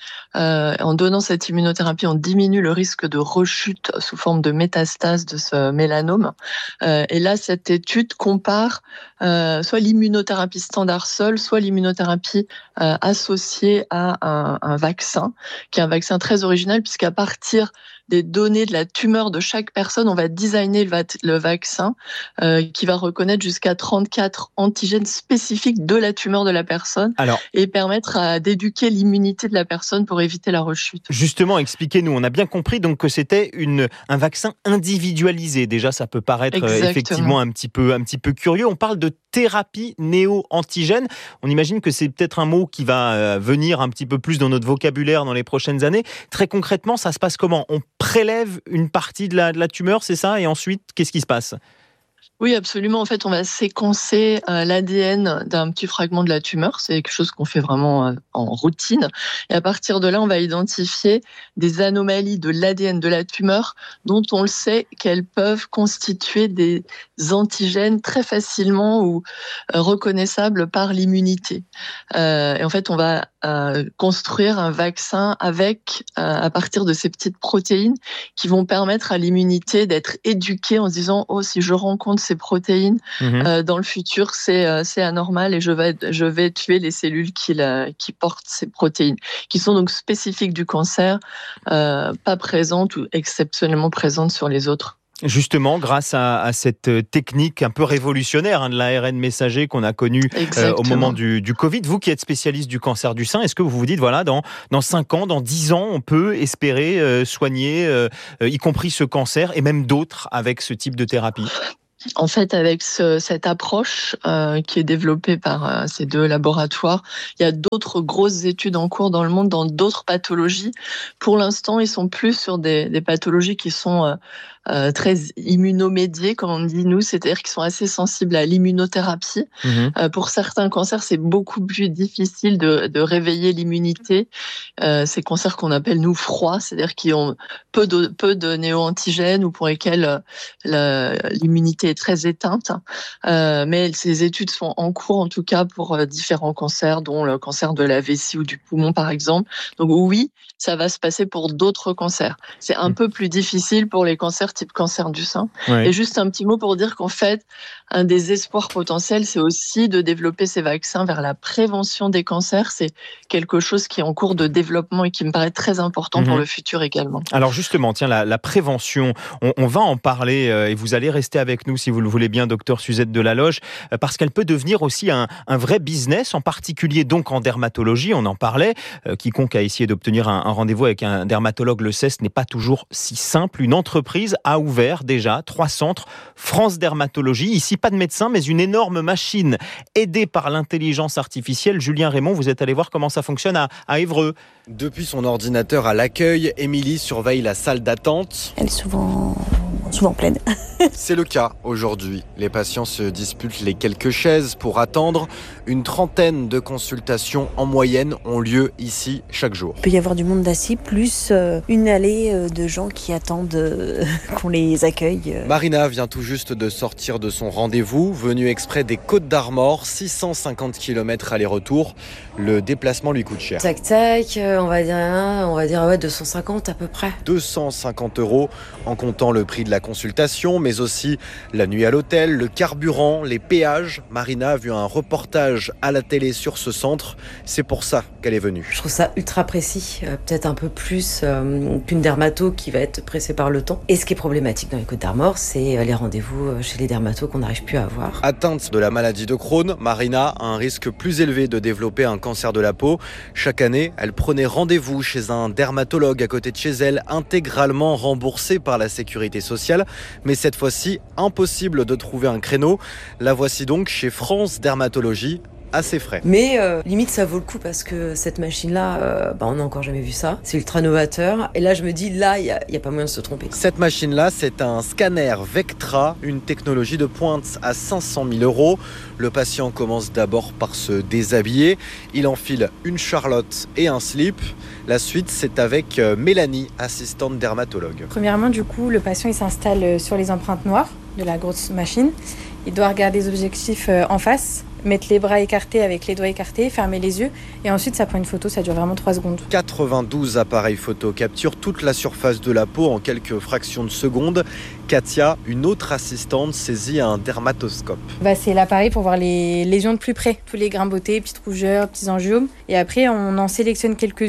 Euh, en donnant cette immunothérapie, on diminue le risque de rechute sous forme de métastase de ce mélanome. Euh, et là, cette étude compare euh, soit l'immunothérapie standard seule, soit l'immunothérapie euh, associée à un, un vaccin, qui est un vaccin très original, puisqu'à partir des données de la tumeur de chaque personne, on va designer le, va- le vaccin euh, qui va reconnaître jusqu'à trente-quatre antigènes spécifiques de la tumeur de la personne Alors, et permettre à, d'éduquer l'immunité de la personne pour éviter la rechute. Justement, expliquez-nous. On a bien compris donc que c'était une, un vaccin individualisé. Déjà, ça peut paraître euh, Exactement. effectivement un petit peu, un petit peu curieux. On parle de thérapie néo-antigène. On imagine que c'est peut-être un mot qui va euh, venir un petit peu plus dans notre vocabulaire dans les prochaines années. Très concrètement, ça se passe comment ? On prélève une partie de la, de la tumeur, c'est ça ? Et ensuite, qu'est-ce qui se passe ? Oui, absolument. En fait, on va séquencer euh, l'A D N d'un petit fragment de la tumeur. C'est quelque chose qu'on fait vraiment euh, en routine. Et à partir de là, on va identifier des anomalies de l'A D N de la tumeur dont on le sait qu'elles peuvent constituer des antigènes très facilement ou euh, reconnaissables par l'immunité. Euh, et en fait, on va euh, construire un vaccin avec, euh, à partir de ces petites protéines qui vont permettre à l'immunité d'être éduquée en se disant « Oh, si je rencontre ces protéines, mmh. euh, dans le futur, c'est, euh, c'est anormal et je vais, je vais tuer les cellules qui, la, qui portent ces protéines, qui sont donc spécifiques du cancer, euh, pas présentes ou exceptionnellement présentes sur les autres. » Justement, grâce à, à cette technique un peu révolutionnaire hein, de l'A R N messager qu'on a connue euh, au moment du, du Covid, vous qui êtes spécialiste du cancer du sein, est-ce que vous vous dites, voilà, dans, dans cinq ans, dans dix ans, on peut espérer euh, soigner, euh, y compris ce cancer et même d'autres avec ce type de thérapie ? En fait, avec ce, cette approche euh, qui est développée par euh, ces deux laboratoires, il y a d'autres grosses études en cours dans le monde, dans d'autres pathologies. Pour l'instant, ils sont plus sur des, des pathologies qui sont euh, euh, très immunomédiées, comme on dit nous, c'est-à-dire qui sont assez sensibles à l'immunothérapie. Mmh. Euh, pour certains cancers, c'est beaucoup plus difficile de, de réveiller l'immunité. Euh, ces cancers qu'on appelle, nous, froids, c'est-à-dire qui ont peu de, peu de néo-antigènes ou pour lesquels euh, la, l'immunité est très éteinte. Euh, mais ces études sont en cours, en tout cas, pour euh, différents cancers, dont le cancer de la vessie ou du poumon, par exemple. Donc oui, ça va se passer pour d'autres cancers. C'est un mmh. peu plus difficile pour les cancers type cancer du sein. Ouais. Et juste un petit mot pour dire qu'en fait, un des espoirs potentiels, c'est aussi de développer ces vaccins vers la prévention des cancers. C'est quelque chose qui est en cours de développement et qui me paraît très important mmh. pour le futur également. Alors justement, tiens, la, la prévention, on, on va en parler euh, et vous allez rester avec nous si vous le voulez bien, docteur Suzette Delaloge, euh, parce qu'elle peut devenir aussi un, un vrai business, en particulier donc en dermatologie, on en parlait. Euh, quiconque a essayé d'obtenir un, un rendez-vous avec un dermatologue le sait, ce n'est pas toujours si simple. Une entreprise a ouvert déjà trois centres France Dermatologie. Ici, pas de médecin, mais une énorme machine aidée par l'intelligence artificielle. Julien Raymond, vous êtes allé voir comment ça fonctionne à, à Évreux. Depuis son ordinateur à l'accueil, Émilie surveille la salle d'attente. Elle est souvent, souvent pleine. C'est le cas aujourd'hui. Les patients se disputent les quelques chaises pour attendre. Une trentaine de consultations en moyenne ont lieu ici chaque jour. Il peut y avoir du monde assis, plus euh, une allée euh, de gens qui attendent euh, qu'on les accueille. Euh. Marina vient tout juste de sortir de son rendez-vous, venue exprès des Côtes-d'Armor, six cent cinquante kilomètres aller-retour. Le déplacement lui coûte cher. Tac tac, euh, on va dire, on va dire ouais, deux cent cinquante à peu près. deux cent cinquante euros en comptant le prix de la consultation, mais aussi la nuit à l'hôtel, le carburant, les péages. Marina a vu un reportage à la télé sur ce centre. C'est pour ça qu'elle est venue. Je trouve ça ultra précis, euh, peut-être un peu plus euh, qu'une dermato qui va être pressée par le temps. Et ce qui est problématique dans les Côtes-d'Armor, c'est les rendez-vous chez les dermatos qu'on n'arrive plus à avoir. Atteinte de la maladie de Crohn, Marina a un risque plus élevé de développer un cancer de la peau. Chaque année, elle prenait rendez-vous chez un dermatologue à côté de chez elle, intégralement remboursé par la sécurité sociale. Mais cette fois-ci, impossible de trouver un créneau. La voici donc chez France Dermatologie, à ses frais. Mais euh, limite ça vaut le coup parce que cette machine-là, euh, bah, on n'a encore jamais vu ça. C'est ultra novateur. Et là je me dis, là il n'y a, a pas moyen de se tromper. Cette machine-là, c'est un scanner Vectra, une technologie de pointe à cinq cent mille euros. Le patient commence d'abord par se déshabiller. Il enfile une charlotte et un slip. La suite, c'est avec Mélanie, assistante dermatologue. Premièrement, du coup, le patient il s'installe sur les empreintes noires de la grosse machine. Il doit regarder les objectifs en face, mettre les bras écartés avec les doigts écartés, fermer les yeux et ensuite ça prend une photo, ça dure vraiment trois secondes. quatre-vingt-douze appareils photo capturent toute la surface de la peau en quelques fractions de secondes. Katia, une autre assistante, saisit un dermatoscope. Bah, c'est l'appareil pour voir les lésions de plus près, tous les grains beautés, petites rougeurs, petits angiomes. Et après on en sélectionne quelques-unes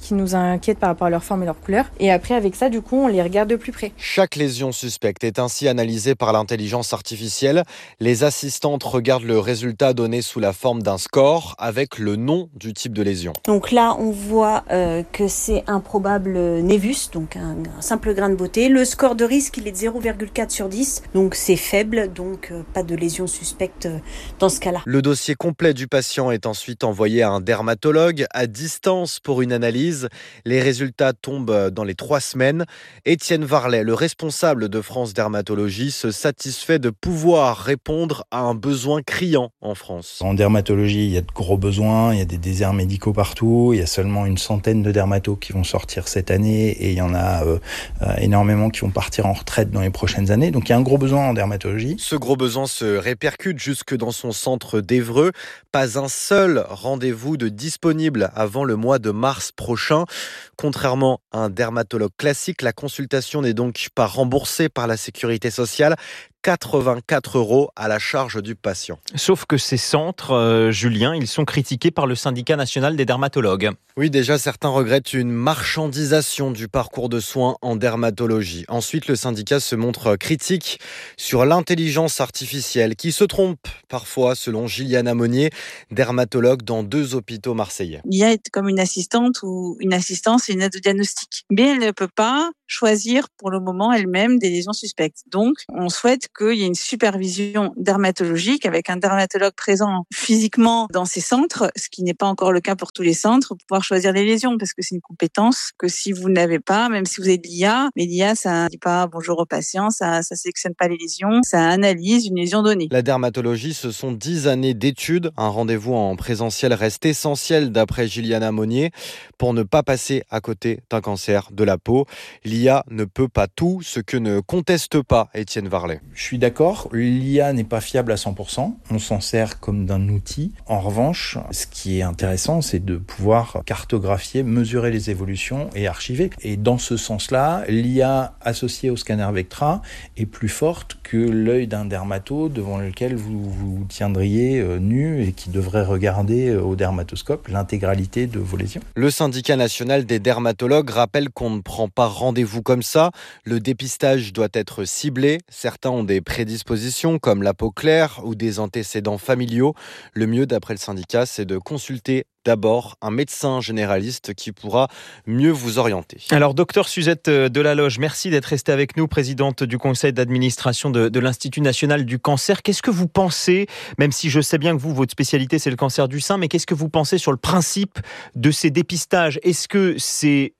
qui nous inquiètent par rapport à leur forme et leur couleur. Et après, avec ça, du coup, on les regarde de plus près. Chaque lésion suspecte est ainsi analysée par l'intelligence artificielle. Les assistantes regardent le résultat donné sous la forme d'un score avec le nom du type de lésion. Donc là, on voit euh, que c'est un probable névus, donc un, un simple grain de beauté. Le score de risque, il est de zéro virgule quatre sur dix, donc c'est faible, donc euh, pas de lésion suspecte euh, dans ce cas-là. Le dossier complet du patient est ensuite envoyé à un dermatologue à distance pour une analyse. Les résultats tombent dans les trois semaines. Étienne Varlet, le responsable de France Dermatologie, se satisfait de pouvoir répondre à un besoin criant en France. En dermatologie, il y a de gros besoins, il y a des déserts médicaux partout, il y a seulement une centaine de dermatos qui vont sortir cette année et il y en a euh, euh, énormément qui vont partir en retraite dans les prochaines années. Donc il y a un gros besoin en dermatologie. Ce gros besoin se répercute jusque dans son centre d'Évreux. Pas un seul rendez-vous de disponible avant le mois de mars prochain. Contrairement à un dermatologue classique, la consultation n'est donc pas remboursée par la sécurité sociale. quatre-vingt-quatre euros à la charge du patient. Sauf que ces centres, euh, Julien, ils sont critiqués par le syndicat national des dermatologues. Oui, déjà, certains regrettent une marchandisation du parcours de soins en dermatologie. Ensuite, le syndicat se montre critique sur l'intelligence artificielle qui se trompe parfois, selon Gilliana Monnier, dermatologue dans deux hôpitaux marseillais. L'I A est comme une assistante ou une assistance et une aide au diagnostic. Mais elle ne peut pas choisir pour le moment elle-même des lésions suspectes. Donc, on souhaite qu'il y ait une supervision dermatologique avec un dermatologue présent physiquement dans ces centres, ce qui n'est pas encore le cas pour tous les centres, pour pouvoir choisir les lésions, parce que c'est une compétence que si vous n'avez pas, même si vous avez de l'I A, mais l'I A, ça ne dit pas bonjour au patient, ça ne sélectionne pas les lésions, ça analyse une lésion donnée. La dermatologie, ce sont dix années d'études. Un rendez-vous en présentiel reste essentiel d'après Gilliana Monnier pour ne pas passer à côté d'un cancer de la peau. L'I A ne peut pas tout, ce que ne conteste pas Étienne Varlet. Je suis d'accord, l'I A n'est pas fiable à cent pour cent, on s'en sert comme d'un outil. En revanche, ce qui est intéressant, c'est de pouvoir cartographier, mesurer les évolutions et archiver. Et dans ce sens-là, l'I A associée au scanner Vectra est plus forte que l'œil d'un dermato devant lequel vous vous tiendriez nu et qui devrait regarder au dermatoscope l'intégralité de vos lésions. Le syndicat national des dermatologues rappelle qu'on ne prend pas rendez-vous comme ça. Le dépistage doit être ciblé. Certains ont des prédispositions comme la peau claire ou des antécédents familiaux. Le mieux, d'après le syndicat, c'est de consulter d'abord un médecin généraliste qui pourra mieux vous orienter. Alors, docteur Suzette Delaloge, merci d'être restée avec nous, présidente du conseil d'administration de, de l'Institut national du cancer. Qu'est-ce que vous pensez, même si je sais bien que vous, votre spécialité, c'est le cancer du sein, mais qu'est-ce que vous pensez sur le principe de ces dépistages ? Est-ce que c'est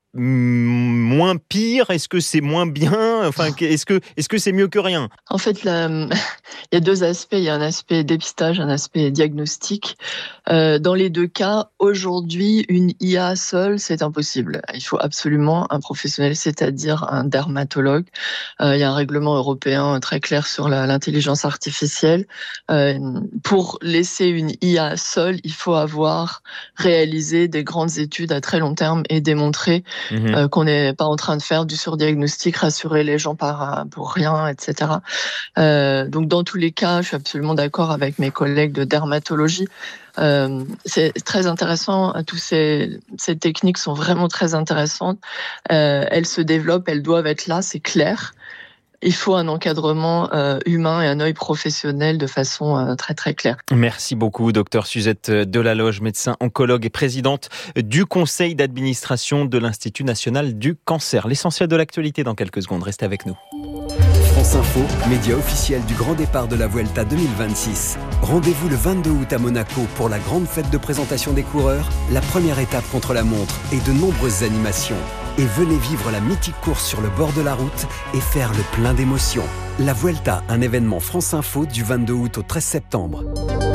moins pire? Est-ce que c'est moins bien? Enfin, est-ce que, est-ce que c'est mieux que rien? En fait, là, il y a deux aspects. Il y a un aspect dépistage, un aspect diagnostic. Euh, dans les deux cas, aujourd'hui, une I A seule, c'est impossible. Il faut absolument un professionnel, c'est-à-dire un dermatologue. Euh, il y a un règlement européen très clair sur la, l'intelligence artificielle. Euh, pour laisser une I A seule, il faut avoir réalisé des grandes études à très long terme et démontré Mmh. Euh, qu'on n'est pas en train de faire du surdiagnostic, rassurer les gens par, pour rien, et cetera. Euh, donc dans tous les cas, je suis absolument d'accord avec mes collègues de dermatologie. Euh, c'est très intéressant, tous ces, ces techniques sont vraiment très intéressantes. Euh, elles se développent, elles doivent être là, c'est clair. Il faut un encadrement euh, humain et un œil professionnel de façon euh, très très claire. Merci beaucoup, docteur Suzette Delaloge, médecin oncologue et présidente du conseil d'administration de l'Institut national du cancer. L'essentiel de l'actualité dans quelques secondes. Restez avec nous. France Info, média officiel du grand départ de la Vuelta deux mille vingt-six. Rendez-vous le vingt-deux août à Monaco pour la grande fête de présentation des coureurs, la première étape contre la montre et de nombreuses animations. Et venez vivre la mythique course sur le bord de la route et faire le plein d'émotions. La Vuelta, un événement France Info du vingt-deux août au treize septembre.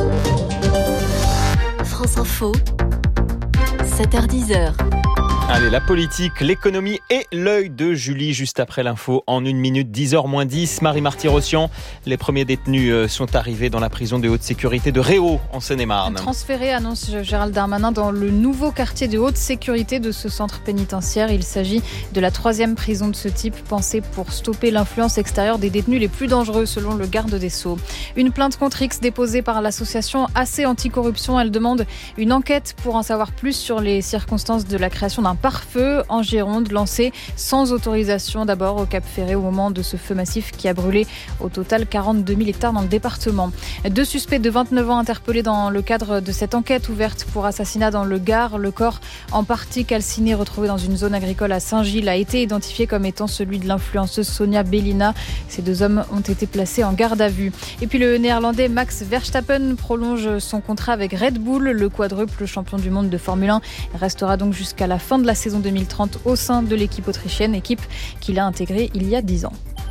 France Info, sept heures dix. Allez, la politique, l'économie et l'œil de Julie juste après l'info en une minute, dix heures moins dix. Marie Marty-Rossian, les premiers détenus sont arrivés dans la prison de haute sécurité de Réau en Seine-et-Marne. Transférés, annonce Gérald Darmanin, dans le nouveau quartier de haute sécurité de ce centre pénitentiaire. Il s'agit de la troisième prison de ce type pensée pour stopper l'influence extérieure des détenus les plus dangereux selon le garde des Sceaux. Une plainte contre X déposée par l'association A C Anticorruption. Elle demande une enquête pour en savoir plus sur les circonstances de la création d'un pare-feu en Gironde, lancé sans autorisation d'abord au Cap Ferré au moment de ce feu massif qui a brûlé au total quarante-deux mille hectares dans le département. Deux suspects de vingt-neuf ans interpellés dans le cadre de cette enquête ouverte pour assassinat dans le Gard. Le corps en partie calciné retrouvé dans une zone agricole à Saint-Gilles a été identifié comme étant celui de l'influenceuse Sonia Bellina. Ces deux hommes ont été placés en garde à vue. Et puis le néerlandais Max Verstappen prolonge son contrat avec Red Bull. Le quadruple champion du monde de Formule un restera donc jusqu'à la fin de la saison deux mille trente au sein de l'équipe autrichienne, équipe qu'il a intégrée il y a dix ans.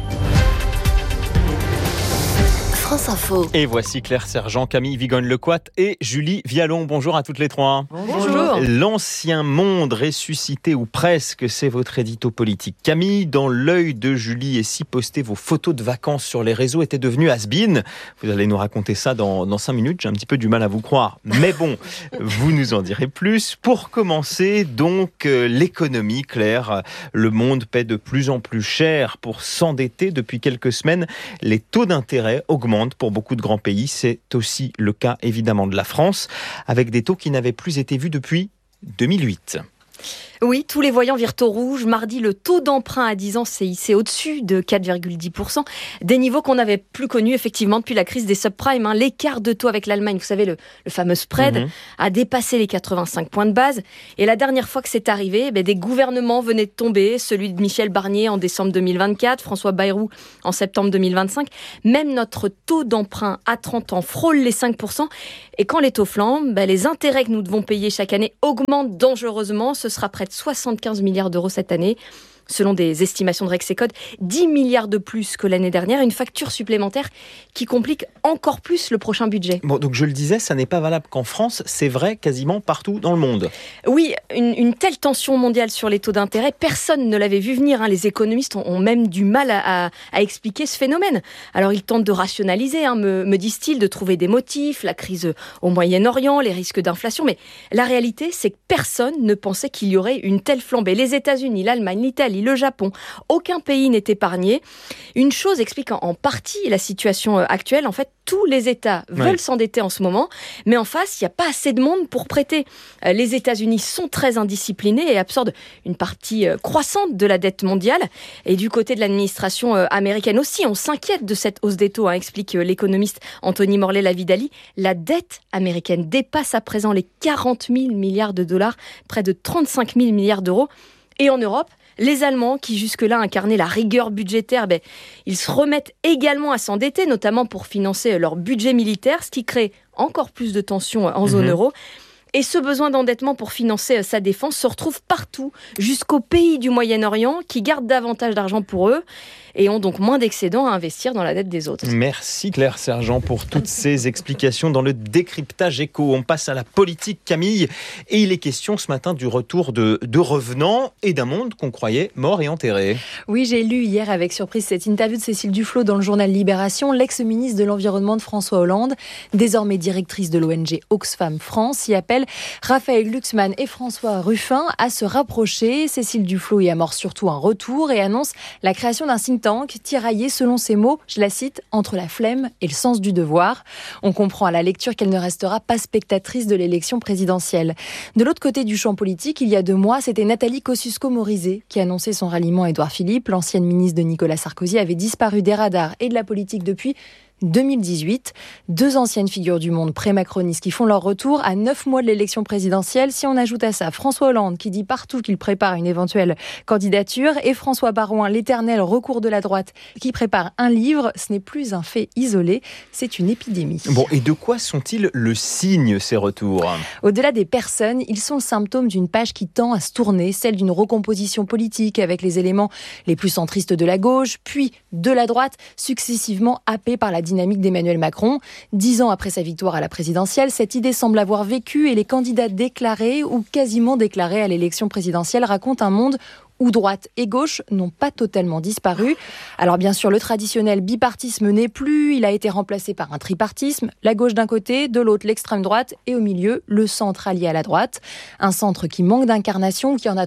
France Info. Et voici Claire Sergent, Camille Vigogne-Lecoat et Julie Vialon. Bonjour à toutes les trois. Bonjour. L'ancien monde ressuscité ou presque, c'est votre édito politique. Camille, dans l'œil de Julie et si poster vos photos de vacances sur les réseaux était devenu has-been. Vous allez nous raconter ça dans, dans cinq minutes. J'ai un petit peu du mal à vous croire. Mais bon, vous nous en direz plus. Pour commencer, donc, euh, l'économie, Claire. Le monde paie de plus en plus cher pour s'endetter. Depuis quelques semaines, les taux d'intérêt augmentent pour beaucoup de grands pays. C'est aussi le cas évidemment de la France, avec des taux qui n'avaient plus été vus depuis deux mille huit. Oui, tous les voyants virent au rouge. Mardi, le taux d'emprunt à dix ans s'est hissé au-dessus de quatre virgule dix pour cent. Des niveaux qu'on n'avait plus connus effectivement depuis la crise des subprimes. Hein. L'écart de taux avec l'Allemagne, vous savez, le, le fameux spread, mmh. a dépassé les quatre-vingt-cinq points de base. Et la dernière fois que c'est arrivé, ben, des gouvernements venaient de tomber. Celui de Michel Barnier en décembre deux mille vingt-quatre, François Bayrou en septembre deux mille vingt-cinq. Même notre taux d'emprunt à trente ans frôle les cinq pour cent. Et quand les taux flambent, ben, les intérêts que nous devons payer chaque année augmentent dangereusement. Ce sera près de soixante-quinze milliards d'euros cette année. Selon des estimations de Rexecode, dix milliards de plus que l'année dernière, une facture supplémentaire qui complique encore plus le prochain budget. Bon, donc je le disais, ça n'est pas valable qu'en France, c'est vrai quasiment partout dans le monde. Oui, une, une telle tension mondiale sur les taux d'intérêt, personne ne l'avait vu venir. Hein. Les économistes ont, ont même du mal à, à, à expliquer ce phénomène. Alors ils tentent de rationaliser, hein, me, me disent-ils, de trouver des motifs, la crise au Moyen-Orient, les risques d'inflation. Mais la réalité, c'est que personne ne pensait qu'il y aurait une telle flambée. Les États-Unis, l'Allemagne, l'Italie, le Japon, aucun pays n'est épargné. Une chose explique en partie la situation actuelle. En fait, tous les États veulent oui. s'endetter en ce moment, mais en face, il n'y a pas assez de monde pour prêter. Les États-Unis sont très indisciplinés et absorbent une partie croissante de la dette mondiale. Et du côté de l'administration américaine aussi, on s'inquiète de cette hausse des taux, hein, explique l'économiste Anthony Morlet-Lavidali. La dette américaine dépasse à présent les quarante mille milliards de dollars, près de trente-cinq mille milliards d'euros. Et en Europe, les Allemands, qui jusque-là incarnaient la rigueur budgétaire, ben, ils se remettent également à s'endetter, notamment pour financer leur budget militaire, ce qui crée encore plus de tensions en zone mmh. euro. Et ce besoin d'endettement pour financer sa défense se retrouve partout, jusqu'aux pays du Moyen-Orient, qui gardent davantage d'argent pour eux et ont donc moins d'excédents à investir dans la dette des autres. Merci Claire Sergent pour toutes ces explications dans le décryptage éco. On passe à la politique, Camille, et il est question ce matin du retour de, de revenants et d'un monde qu'on croyait mort et enterré. Oui, j'ai lu hier avec surprise cette interview de Cécile Duflot dans le journal Libération, l'ex-ministre de l'Environnement de François Hollande, désormais directrice de l'O N G Oxfam France, y appelle Raphaël Glucksmann et François Ruffin à se rapprocher. Cécile Duflot y amorce surtout un retour et annonce la création d'un think tank tiraillé selon ses mots, je la cite, entre la flemme et le sens du devoir. On comprend à la lecture qu'elle ne restera pas spectatrice de l'élection présidentielle. De l'autre côté du champ politique, il y a deux mois, c'était Nathalie Kosciusko-Morizet qui annonçait son ralliement à Édouard Philippe. L'ancienne ministre de Nicolas Sarkozy avait disparu des radars et de la politique depuis deux mille dix-huit. Deux anciennes figures du monde pré-macronistes qui font leur retour à neuf mois de l'élection présidentielle. Si on ajoute à ça François Hollande qui dit partout qu'il prépare une éventuelle candidature et François Baroin, l'éternel recours de la droite, qui prépare un livre, ce n'est plus un fait isolé, c'est une épidémie. Bon, et de quoi sont-ils le signe, ces retours ? Au-delà des personnes, ils sont le symptôme d'une page qui tend à se tourner, celle d'une recomposition politique avec les éléments les plus centristes de la gauche, puis de la droite, successivement happés par la dynamique d'Emmanuel Macron. Dix ans après sa victoire à la présidentielle, cette idée semble avoir vécu et les candidats déclarés ou quasiment déclarés à l'élection présidentielle racontent un monde où droite et gauche n'ont pas totalement disparu. Alors bien sûr, le traditionnel bipartisme n'est plus, il a été remplacé par un tripartisme, la gauche d'un côté, de l'autre l'extrême droite et au milieu, le centre allié à la droite. Un centre qui manque d'incarnation ou qui en a trop,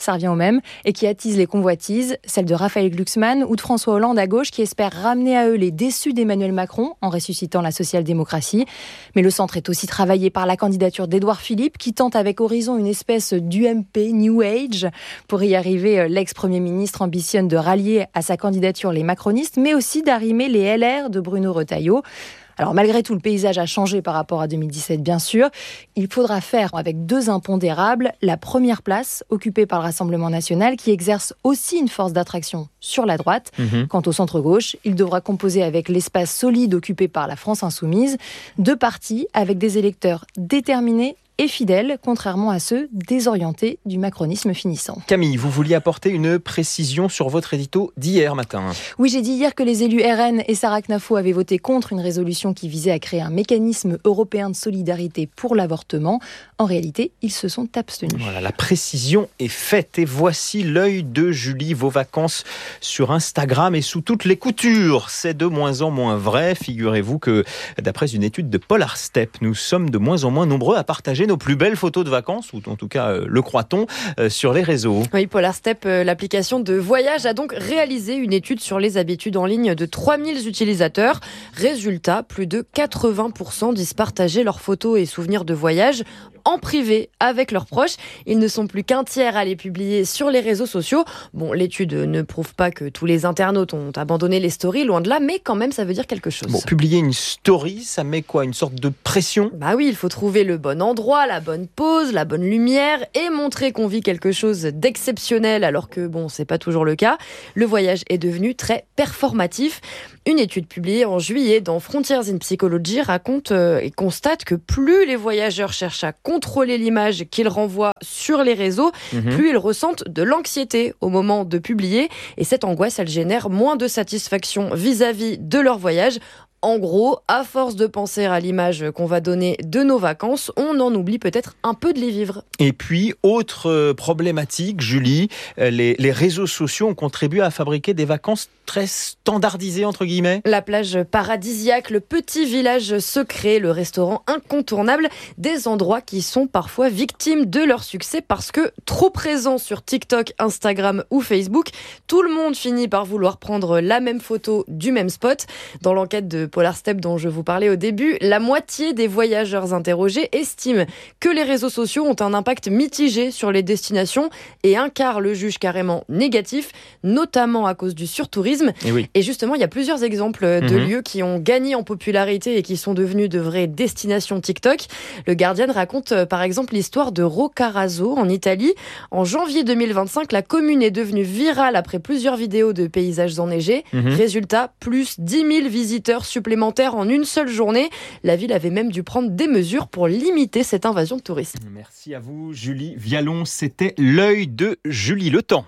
ça revient au même, et qui attise les convoitises, celle de Raphaël Glucksmann ou de François Hollande à gauche, qui espèrent ramener à eux les déçus d'Emmanuel Macron en ressuscitant la social-démocratie. Mais le centre est aussi travaillé par la candidature d'Édouard Philippe, qui tente avec Horizon une espèce d'U M P New Age. Pour y arriver, l'ex-premier ministre ambitionne de rallier à sa candidature les macronistes, mais aussi d'arrimer les L R de Bruno Retailleau. Alors malgré tout, le paysage a changé par rapport à deux mille dix-sept, bien sûr. Il faudra faire avec deux impondérables. La première place, occupée par le Rassemblement national, qui exerce aussi une force d'attraction sur la droite. Mmh. Quant au centre-gauche, il devra composer avec l'espace solide occupé par la France insoumise. Deux partis avec des électeurs déterminés et fidèles, contrairement à ceux désorientés du macronisme finissant. Camille, vous vouliez apporter une précision sur votre édito d'hier matin. Oui, j'ai dit hier que les élus R N et Sarah Knafo avaient voté contre une résolution qui visait à créer un mécanisme européen de solidarité pour l'avortement. En réalité, ils se sont abstenus. Voilà, la précision est faite. Et voici l'œil de Julie. Vos vacances sur Instagram et sous toutes les coutures. C'est de moins en moins vrai. Figurez-vous que, d'après une étude de Polar Step, nous sommes de moins en moins nombreux à partager nos plus belles photos de vacances, ou en tout cas euh, le croit-on, euh, sur les réseaux. Oui, Polar Step, euh, l'application de voyage, a donc réalisé une étude sur les habitudes en ligne de trois mille utilisateurs. Résultat, plus de quatre-vingts pour cent disent partager leurs photos et souvenirs de voyage en privé avec leurs proches. Ils ne sont plus qu'un tiers à les publier sur les réseaux sociaux. Bon, l'étude ne prouve pas que tous les internautes ont abandonné les stories, loin de là, mais quand même, ça veut dire quelque chose. Bon, publier une story, ça met quoi ? Une sorte de pression ? Bah oui, il faut trouver le bon endroit, la bonne pose, la bonne lumière et montrer qu'on vit quelque chose d'exceptionnel, alors que bon, c'est pas toujours le cas. Le voyage est devenu très performatif. Une étude publiée en juillet dans Frontiers in Psychology raconte euh, et constate que plus les voyageurs cherchent à contrôler l'image qu'ils renvoient sur les réseaux, mmh. plus ils ressentent de l'anxiété au moment de publier. Et cette angoisse, elle génère moins de satisfaction vis-à-vis de leur voyage. En gros, à force de penser à l'image qu'on va donner de nos vacances, on en oublie peut-être un peu de les vivre. Et puis, autre problématique, Julie, les, les réseaux sociaux ont contribué à fabriquer des vacances très standardisées, entre guillemets. La plage paradisiaque, le petit village secret, le restaurant incontournable, des endroits qui sont parfois victimes de leur succès parce que trop présents sur TikTok, Instagram ou Facebook, tout le monde finit par vouloir prendre la même photo du même spot. Dans l'enquête de Polar Step dont je vous parlais au début, la moitié des voyageurs interrogés estiment que les réseaux sociaux ont un impact mitigé sur les destinations et un quart le juge carrément négatif, notamment à cause du surtourisme. Et, oui. et justement, il y a plusieurs exemples de mmh. lieux qui ont gagné en popularité et qui sont devenus de vraies destinations TikTok. Le Guardian raconte par exemple l'histoire de Roccaraso en Italie. En janvier deux mille vingt-cinq, la commune est devenue virale après plusieurs vidéos de paysages enneigés. Mmh. Résultat, plus dix mille visiteurs supplémentaires en une seule journée. La ville avait même dû prendre des mesures pour limiter cette invasion de touristes. Merci à vous, Julie Vialon. C'était l'œil de Julie Le Temps.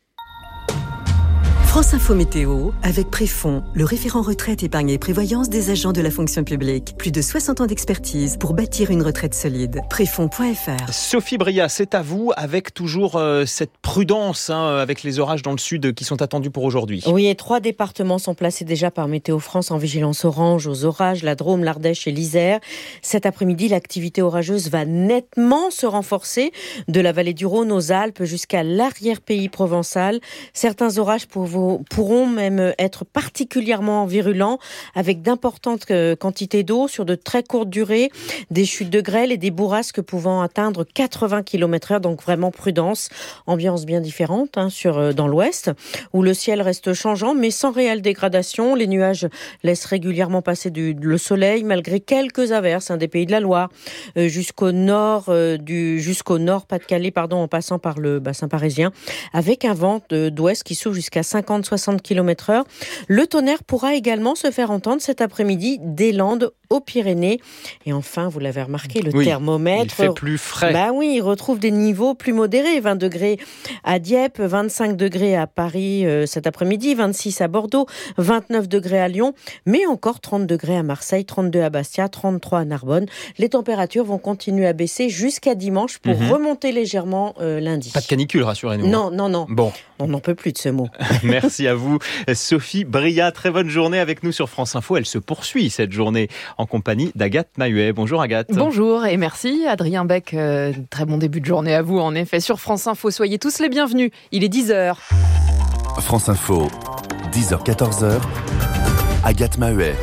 France Info Météo, avec Préfond, le référent retraite, épargne et prévoyance des agents de la fonction publique. Plus de soixante ans d'expertise pour bâtir une retraite solide. Préfond point f r. Sophie Bria, c'est à vous, avec toujours euh, cette prudence, hein, avec les orages dans le sud qui sont attendus pour aujourd'hui. Oui, et trois départements sont placés déjà par Météo France en vigilance orange aux orages, la Drôme, l'Ardèche et l'Isère. Cet après-midi, l'activité orageuse va nettement se renforcer de la vallée du Rhône aux Alpes jusqu'à l'arrière-pays provençal. Certains orages pour vous pourront même être particulièrement virulents avec d'importantes quantités d'eau sur de très courtes durées, des chutes de grêle et des bourrasques pouvant atteindre quatre-vingts kilomètres heure, donc vraiment prudence. Ambiance bien différente hein, sur, dans l'ouest, où le ciel reste changeant mais sans réelle dégradation. Les nuages laissent régulièrement passer du, le soleil malgré quelques averses hein, des Pays de la Loire euh, jusqu'au nord euh, du jusqu'au nord Pas-de-Calais pardon, en passant par le bassin parisien, avec un vent de, d'ouest qui souffle jusqu'à cinquante à soixante kilomètres heure. Le tonnerre pourra également se faire entendre cet après-midi des Landes aux Pyrénées. Et enfin, vous l'avez remarqué, le oui, thermomètre... il fait plus frais. Bah oui, il retrouve des niveaux plus modérés. vingt degrés à Dieppe, vingt-cinq degrés à Paris euh, cet après-midi, vingt-six à Bordeaux, vingt-neuf degrés à Lyon, mais encore trente degrés à Marseille, trente-deux à Bastia, trente-trois à Narbonne. Les températures vont continuer à baisser jusqu'à dimanche pour mmh. remonter légèrement euh, lundi. Pas de canicule, rassurez-nous. Non, non, non. Bon. On n'en peut plus de ce mot. Merci à vous, Sophie Bria. Très bonne journée avec nous sur France Info. Elle se poursuit, cette journée en compagnie d'Agathe Mahuet. Bonjour Agathe. Bonjour et merci Adrien Beck. Euh, très bon début de journée à vous en effet sur France Info. Soyez tous les bienvenus. Il est dix heures. France Info, dix heures quatorze heures. Agathe Mahuet.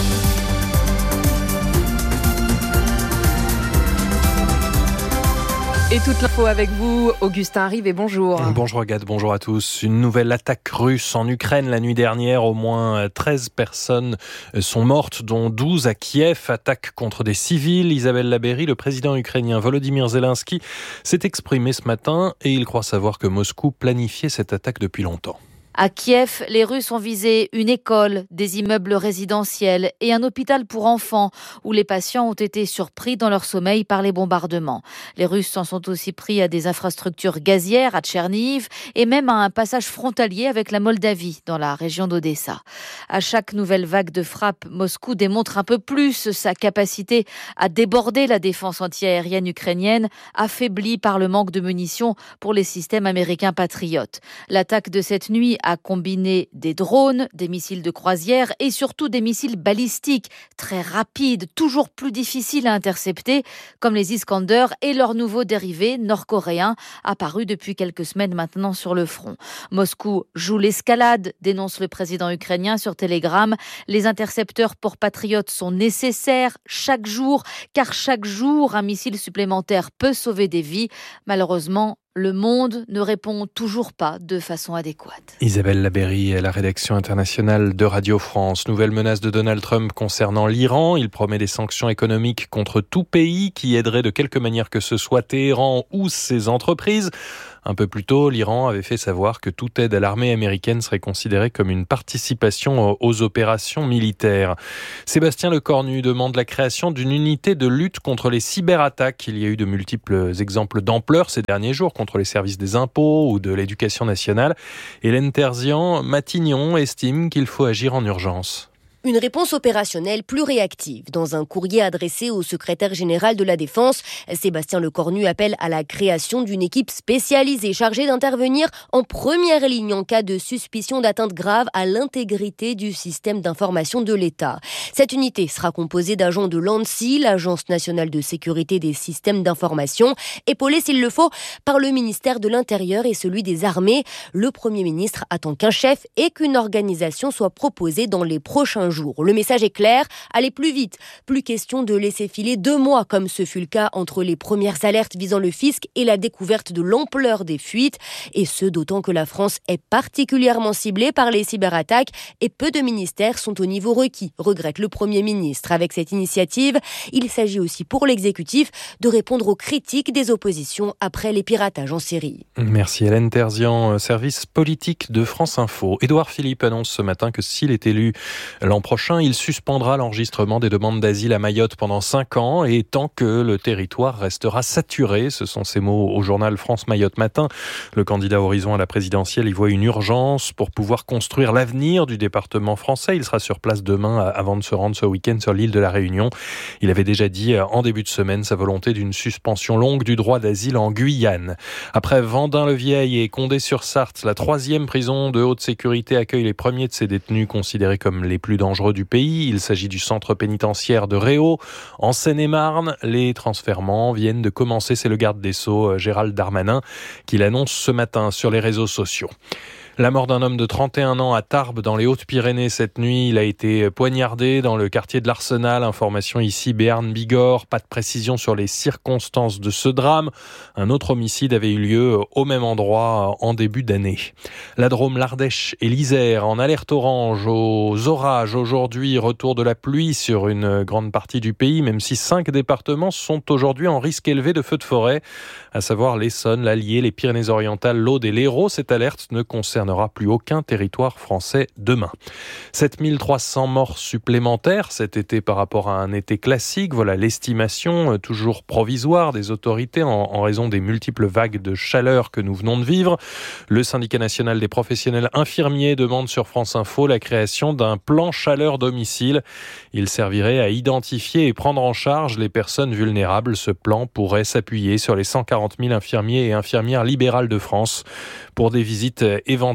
Et toute l'info avec vous, Augustin Rive, et bonjour. Bonjour Agathe, bonjour à tous. Une nouvelle attaque russe en Ukraine la nuit dernière. Au moins treize personnes sont mortes, dont douze à Kiev. Attaque contre des civils. Isabelle Labeyrie, le président ukrainien Volodymyr Zelensky, s'est exprimé ce matin et il croit savoir que Moscou planifiait cette attaque depuis longtemps. À Kiev, les Russes ont visé une école, des immeubles résidentiels et un hôpital pour enfants où les patients ont été surpris dans leur sommeil par les bombardements. Les Russes s'en sont aussi pris à des infrastructures gazières à Tchernihiv et même à un passage frontalier avec la Moldavie dans la région d'Odessa. À chaque nouvelle vague de frappe, Moscou démontre un peu plus sa capacité à déborder la défense antiaérienne ukrainienne, affaiblie par le manque de munitions pour les systèmes américains patriotes. L'attaque de cette nuit a combiné des drones, des missiles de croisière et surtout des missiles balistiques très rapides, toujours plus difficiles à intercepter, comme les Iskander et leurs nouveaux dérivés nord-coréens apparus depuis quelques semaines maintenant sur le front. Moscou joue l'escalade, dénonce le président ukrainien sur Telegram. Les intercepteurs pour patriotes sont nécessaires chaque jour, car chaque jour, un missile supplémentaire peut sauver des vies. Malheureusement, le monde ne répond toujours pas de façon adéquate. Isabelle Labeyrie à la rédaction internationale de Radio France. Nouvelle menace de Donald Trump concernant l'Iran. Il promet des sanctions économiques contre tout pays qui aiderait de quelque manière que ce soit Téhéran ou ses entreprises. Un peu plus tôt, l'Iran avait fait savoir que toute aide à l'armée américaine serait considérée comme une participation aux opérations militaires. Sébastien Lecornu demande la création d'une unité de lutte contre les cyberattaques. Il y a eu de multiples exemples d'ampleur ces derniers jours contre les services des impôts ou de l'éducation nationale. Hélène Terzian, Matignon estime qu'il faut agir en urgence. Une réponse opérationnelle plus réactive. Dans un courrier adressé au secrétaire général de la Défense, Sébastien Lecornu appelle à la création d'une équipe spécialisée chargée d'intervenir en première ligne en cas de suspicion d'atteinte grave à l'intégrité du système d'information de l'État. Cette unité sera composée d'agents de l'ANSSI, l'Agence nationale de sécurité des systèmes d'information, épaulée s'il le faut par le ministère de l'Intérieur et celui des Armées. Le Premier ministre attend qu'un chef et qu'une organisation soit proposée dans les prochains jours. Le message est clair, allez plus vite. Plus question de laisser filer deux mois, comme ce fut le cas entre les premières alertes visant le fisc et la découverte de l'ampleur des fuites. Et ce, d'autant que la France est particulièrement ciblée par les cyberattaques et peu de ministères sont au niveau requis, regrette le Premier ministre. Avec cette initiative, il s'agit aussi pour l'exécutif de répondre aux critiques des oppositions après les piratages en série. Merci Hélène Terzian, service politique de France Info. Édouard Philippe annonce ce matin que s'il est élu l'an prochain, il suspendra l'enregistrement des demandes d'asile à Mayotte pendant cinq ans et tant que le territoire restera saturé. Ce sont ses mots au journal France Mayotte Matin. Le candidat Horizon à la présidentielle y voit une urgence pour pouvoir construire l'avenir du département français. Il sera sur place demain avant de se rendre ce week-end sur l'île de la Réunion. Il avait déjà dit en début de semaine sa volonté d'une suspension longue du droit d'asile en Guyane. Après Vendin-le-Vieil et Condé-sur-Sarthe, la troisième prison de haute sécurité accueille les premiers de ces détenus considérés comme les plus dangereux du pays. Il s'agit du centre pénitentiaire de Réau, en Seine-et-Marne. Les transfèrements viennent de commencer. C'est le garde des Sceaux, Gérald Darmanin, qui l'annonce ce matin sur les réseaux sociaux. La mort d'un homme de trente et un ans à Tarbes, dans les Hautes-Pyrénées, cette nuit. Il a été poignardé dans le quartier de l'Arsenal. Information ici, Béarn-Bigorre. Pas de précision sur les circonstances de ce drame. Un autre homicide avait eu lieu au même endroit en début d'année. La Drôme, l'Ardèche et l'Isère en alerte orange aux orages. Aujourd'hui, retour de la pluie sur une grande partie du pays, même si cinq départements sont aujourd'hui en risque élevé de feux de forêt, à savoir l'Essonne, l'Allier, les Pyrénées-Orientales, l'Aude et l'Hérault. Cette alerte ne concerne n'aura plus aucun territoire français demain. sept mille trois cents morts supplémentaires cet été par rapport à un été classique. Voilà l'estimation, toujours provisoire, des autorités en, en raison des multiples vagues de chaleur que nous venons de vivre. Le syndicat national des professionnels infirmiers demande sur France Info la création d'un plan chaleur domicile. Il servirait à identifier et prendre en charge les personnes vulnérables. Ce plan pourrait s'appuyer sur les cent quarante mille infirmiers et infirmières libérales de France pour des visites éventuelles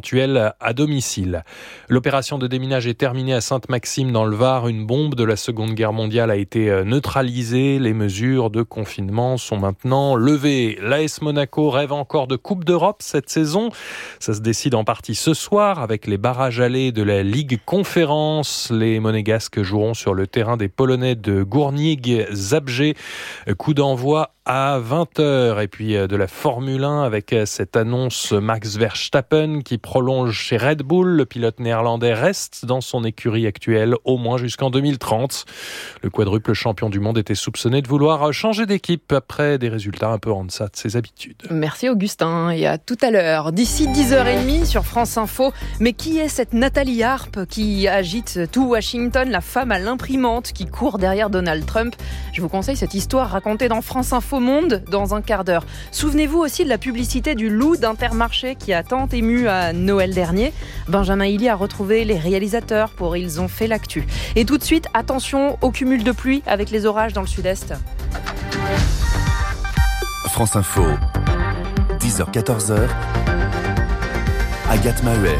éventuelle à domicile. L'opération de déminage est terminée à Sainte-Maxime dans le Var. Une bombe de la Seconde Guerre mondiale a été neutralisée. Les mesures de confinement sont maintenant levées. L'A S Monaco rêve encore de Coupe d'Europe cette saison. Ça se décide en partie ce soir avec les barrages allés de la Ligue Conférence. Les Monégasques joueront sur le terrain des Polonais de Górnik Zabrze. Coup d'envoi à vingt heures. Et puis de la Formule un avec cette annonce Max Verstappen qui prolonge chez Red Bull. Le pilote néerlandais reste dans son écurie actuelle au moins jusqu'en deux mille trente. Le quadruple champion du monde était soupçonné de vouloir changer d'équipe après des résultats un peu en deçà de ses habitudes. Merci Augustin et à tout à l'heure. D'ici dix heures trente sur France Info. Mais qui est cette Nathalie Arp qui agite tout Washington, la femme à l'imprimante qui court derrière Donald Trump? Je vous conseille cette histoire racontée dans France Info Monde dans un quart d'heure. Souvenez-vous aussi de la publicité du loup d'Intermarché qui a tant ému à Noël dernier. Benjamin Hilly a retrouvé les réalisateurs pour Ils ont fait l'actu. Et tout de suite, attention au cumul de pluie avec les orages dans le sud-est. France Info, dix heures quatorze heures. Agathe Maheuer.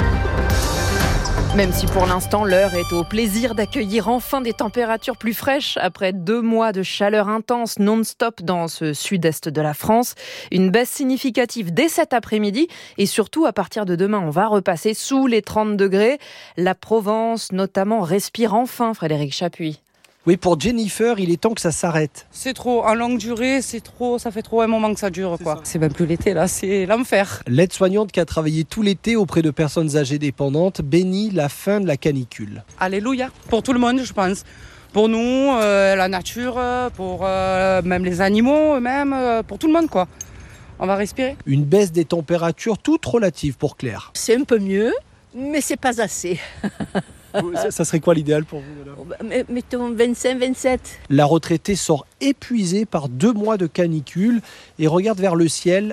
Même si pour l'instant l'heure est au plaisir d'accueillir enfin des températures plus fraîches après deux mois de chaleur intense non-stop dans ce sud-est de la France. Une baisse significative dès cet après-midi et surtout à partir de demain on va repasser sous les trente degrés. La Provence notamment respire enfin, Frédéric Chapuis. Oui, pour Jennifer, il est temps que ça s'arrête. C'est trop, en longue durée, c'est trop, ça fait trop un moment que ça dure, quoi. C'est même plus l'été, là, c'est l'enfer. L'aide-soignante qui a travaillé tout l'été auprès de personnes âgées dépendantes bénit la fin de la canicule. Alléluia, pour tout le monde, je pense. Pour nous, euh, la nature, pour euh, même les animaux, eux-mêmes, euh, pour tout le monde, quoi. On va respirer. Une baisse des températures toute relative pour Claire. C'est un peu mieux, mais c'est pas assez. Ça, ça serait quoi l'idéal pour vous, madame ? Mettons vingt-cinq, vingt-sept. La retraitée sort épuisée par deux mois de canicule et regarde vers le ciel